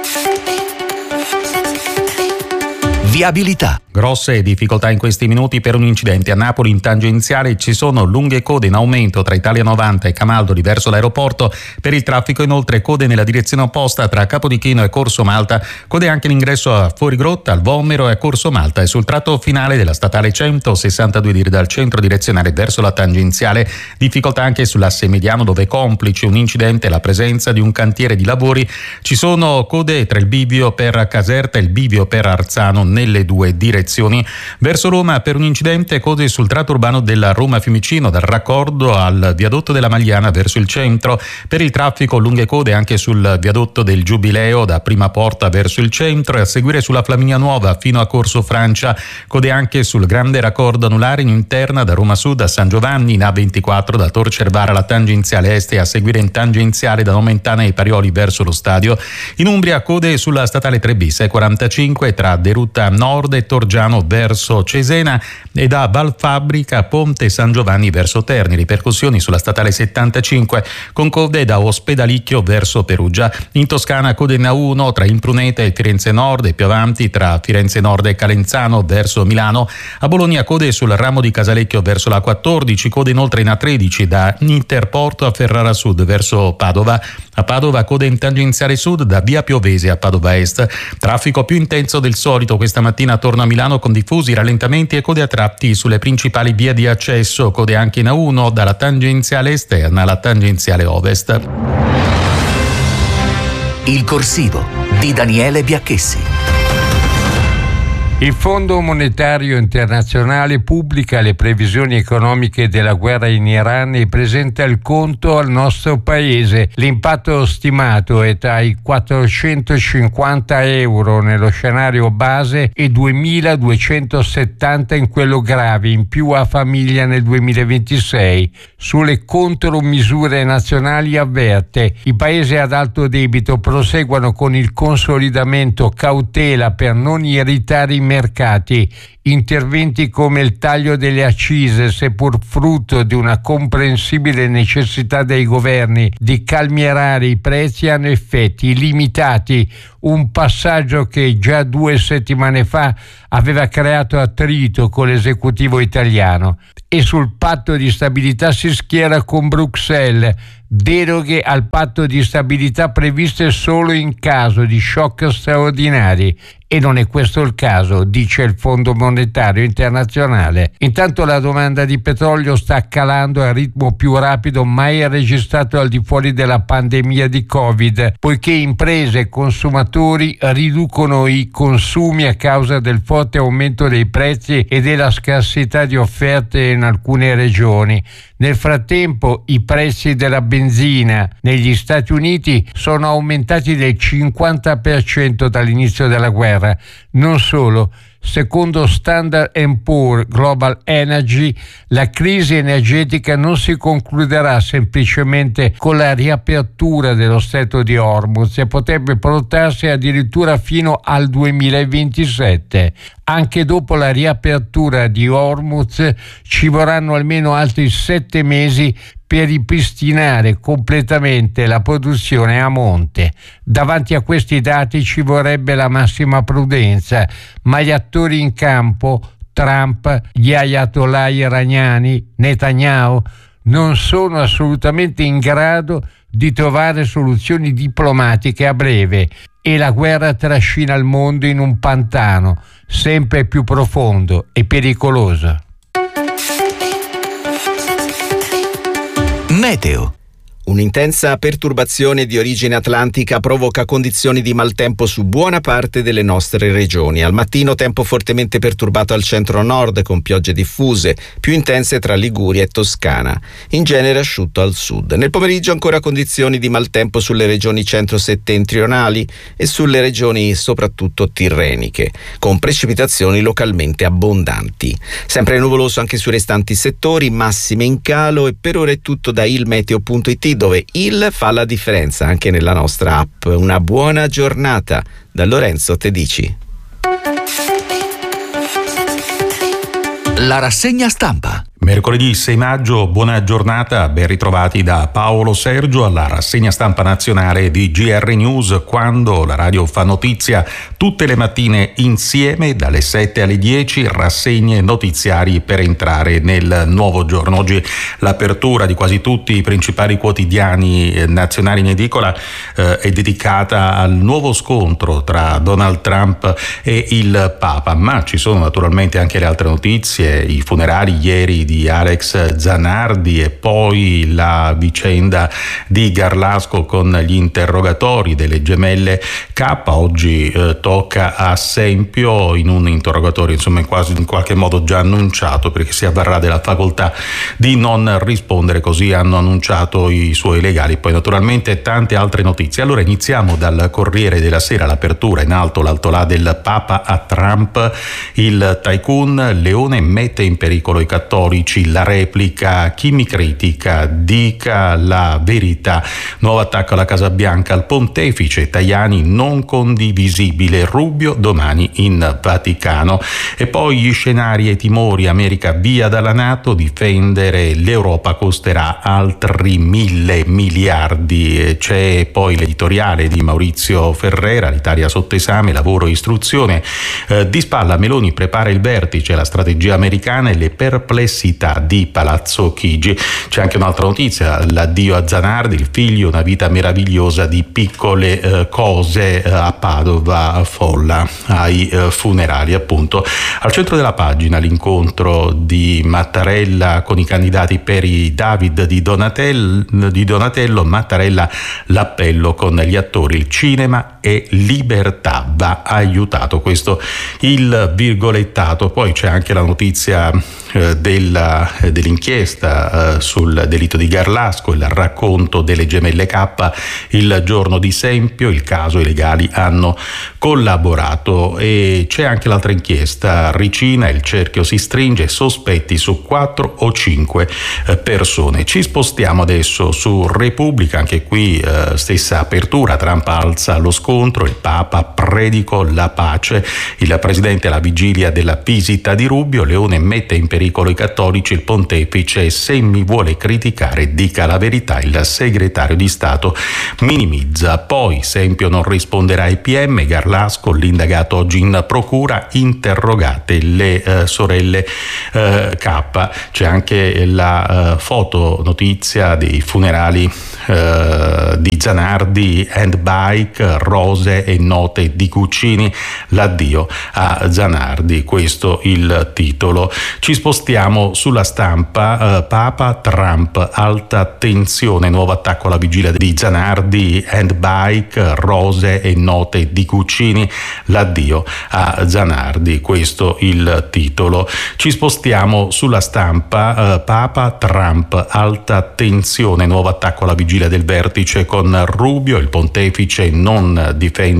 Viabilità. Grosse difficoltà in questi minuti per un incidente a Napoli in tangenziale. Ci sono lunghe code in aumento tra Italia 90 e Camaldoli verso l'aeroporto. Per il traffico inoltre code nella direzione opposta tra Capodichino e Corso Malta, code anche l'ingresso a Fuorigrotta, al Vomero e a Corso Malta, e sul tratto finale della statale 162 dal centro direzionale verso la tangenziale. Difficoltà anche sull'asse mediano, dove complice un incidente e la presenza di un cantiere di lavori. Ci sono code tra il bivio per Caserta e il bivio per Arzano nelle due direzioni. Verso Roma per un incidente, code sul tratto urbano della Roma-Fiumicino, dal raccordo al viadotto della Magliana verso il centro. Per il traffico lunghe code anche sul viadotto del Giubileo da Prima Porta verso il centro, e a seguire sulla Flaminia Nuova fino a Corso Francia. Code anche sul grande raccordo anulare in interna da Roma Sud a San Giovanni, in A24 da Tor Cervara alla tangenziale est, e a seguire in tangenziale da Nomentana ai Parioli verso lo stadio. In Umbria code sulla statale 3 bis e 45 tra Deruttano nord e Torgiano verso Cesena e da Valfabbrica Ponte San Giovanni verso Terni. Ripercussioni sulla statale 75 con code da Ospedalicchio verso Perugia. In Toscana code in A1 tra Impruneta e Firenze Nord e più avanti tra Firenze Nord e Calenzano verso Milano. A Bologna code sul ramo di Casalecchio verso la 14, code inoltre in A13 da Interporto a Ferrara Sud verso Padova. A Padova code in tangenziale sud da via Piovese a Padova Est. Traffico più intenso del solito questa mattina attorno a Milano con diffusi rallentamenti e code a tratti sulle principali vie di accesso, code anche in A1 dalla tangenziale esterna alla tangenziale ovest. Il corsivo di Daniele Biacchessi. Il Fondo Monetario Internazionale pubblica le previsioni economiche della guerra in Iran e presenta il conto al nostro paese. L'impatto stimato è tra i 450 euro nello scenario base e 2.270 in quello grave, in più a famiglia nel 2026. Sulle contromisure nazionali avverte: i paesi ad alto debito proseguono con il consolidamento cautela per non irritare i mercati. Interventi come il taglio delle accise, seppur frutto di una comprensibile necessità dei governi di calmierare i prezzi, hanno effetti limitati. Un passaggio che già 2 settimane fa aveva creato attrito con l'esecutivo italiano. E sul patto di stabilità si schiera con Bruxelles. Deroghe al patto di stabilità previste solo in caso di shock straordinari. E non è questo il caso, dice il Fondo Monetario Internazionale. Intanto la domanda di petrolio sta calando al ritmo più rapido mai registrato al di fuori della pandemia di Covid, poiché imprese e consumatori riducono i consumi a causa del forte aumento dei prezzi e della scarsità di offerte in alcune regioni. Nel frattempo i prezzi della benzina negli Stati Uniti sono aumentati del 50% dall'inizio della guerra. Non solo, secondo Standard & Poor's Global Energy, la crisi energetica non si concluderà semplicemente con la riapertura dello stretto di Hormuz e potrebbe portarsi addirittura fino al 2027. Anche dopo la riapertura di Hormuz ci vorranno almeno altri 7 mesi per ripristinare completamente la produzione a monte. Davanti a questi dati ci vorrebbe la massima prudenza, ma gli attori in campo, Trump, gli ayatollah iraniani, Netanyahu, non sono assolutamente in grado di trovare soluzioni diplomatiche a breve e la guerra trascina il mondo in un pantano sempre più profondo e pericoloso. Meteo. Un'intensa perturbazione di origine atlantica provoca condizioni di maltempo su buona parte delle nostre regioni. Al mattino tempo fortemente perturbato al centro-nord con piogge diffuse, più intense tra Liguria e Toscana. In genere asciutto al sud. Nel pomeriggio ancora condizioni di maltempo sulle regioni centro-settentrionali e sulle regioni soprattutto tirreniche, con precipitazioni localmente abbondanti. Sempre nuvoloso anche sui restanti settori, massime in calo, e per ora è tutto da ilmeteo.it, dove il fa la differenza anche nella nostra app. Una buona giornata da Lorenzo Tedici. La rassegna stampa. Mercoledì 6 maggio, buona giornata, ben ritrovati da Paolo Sergio alla rassegna stampa nazionale di GR News, quando la radio fa notizia tutte le mattine insieme dalle 7 alle 10, rassegne notiziari per entrare nel nuovo giorno. Oggi l'apertura di quasi tutti i principali quotidiani nazionali in edicola è dedicata al nuovo scontro tra Donald Trump e il Papa, ma ci sono naturalmente anche le altre notizie, i funerali ieri di Alex Zanardi e poi la vicenda di Garlasco con gli interrogatori delle gemelle K. Oggi tocca a Sempio in un interrogatorio quasi in qualche modo già annunciato, perché si avvarrà della facoltà di non rispondere, così hanno annunciato i suoi legali. Poi naturalmente tante altre notizie. Allora iniziamo dal Corriere della Sera, l'apertura in alto l'altolà del Papa a Trump, il tycoon Leone mette in pericolo i cattolici. cattolici, la replica, chi mi critica dica la verità. Nuovo attacco alla Casa Bianca, al pontefice Tajani non condivisibile, Rubio domani in Vaticano. E poi gli scenari e i timori, America via dalla NATO, difendere l'Europa costerà altri 1.000 miliardi. C'è poi l'editoriale di Maurizio Ferrera, l'Italia sotto esame, lavoro e istruzione. Di spalla Meloni prepara il vertice, la strategia americana e le perplessità di Palazzo Chigi. C'è anche un'altra notizia, l'addio a Zanardi, il figlio, una vita meravigliosa di piccole cose a Padova, folla ai funerali appunto. Al centro della pagina l'incontro di Mattarella con i candidati per i David di Donatello, Mattarella l'appello con gli attori, il cinema e libertà va aiutato, questo il virgolettato. Poi c'è anche la notizia dell'inchiesta sul delitto di Garlasco, il racconto delle gemelle K, il giorno di Sempio, il caso, i legali hanno collaborato. E c'è anche l'altra inchiesta, Ricina, il cerchio si stringe, sospetti su 4 o 5 persone. Ci spostiamo adesso su Repubblica, anche qui stessa apertura, Trump alza lo scontro, il Papa predico la pace, il presidente alla vigilia della visita di Rubio, Leone mette in pericolo i cattolici, il pontefice se mi vuole criticare dica la verità, il segretario di Stato minimizza. Poi Sempio non risponderà ai PM, Garlasco, l'indagato oggi in procura, interrogate le sorelle K. C'è anche la fotonotizia dei funerali di Zanardi, handbike, rose e note di Guccini, l'addio a Zanardi, questo il titolo. Ci spostiamo sulla Stampa, Papa, Trump, alta tensione, nuovo attacco alla vigilia di Zanardi, handbike, rose e note di Guccini, l'addio a Zanardi, questo il titolo. Ci spostiamo sulla Stampa, Papa, Trump, alta tensione, nuovo attacco alla vigilia del vertice con Rubio, il pontefice non difende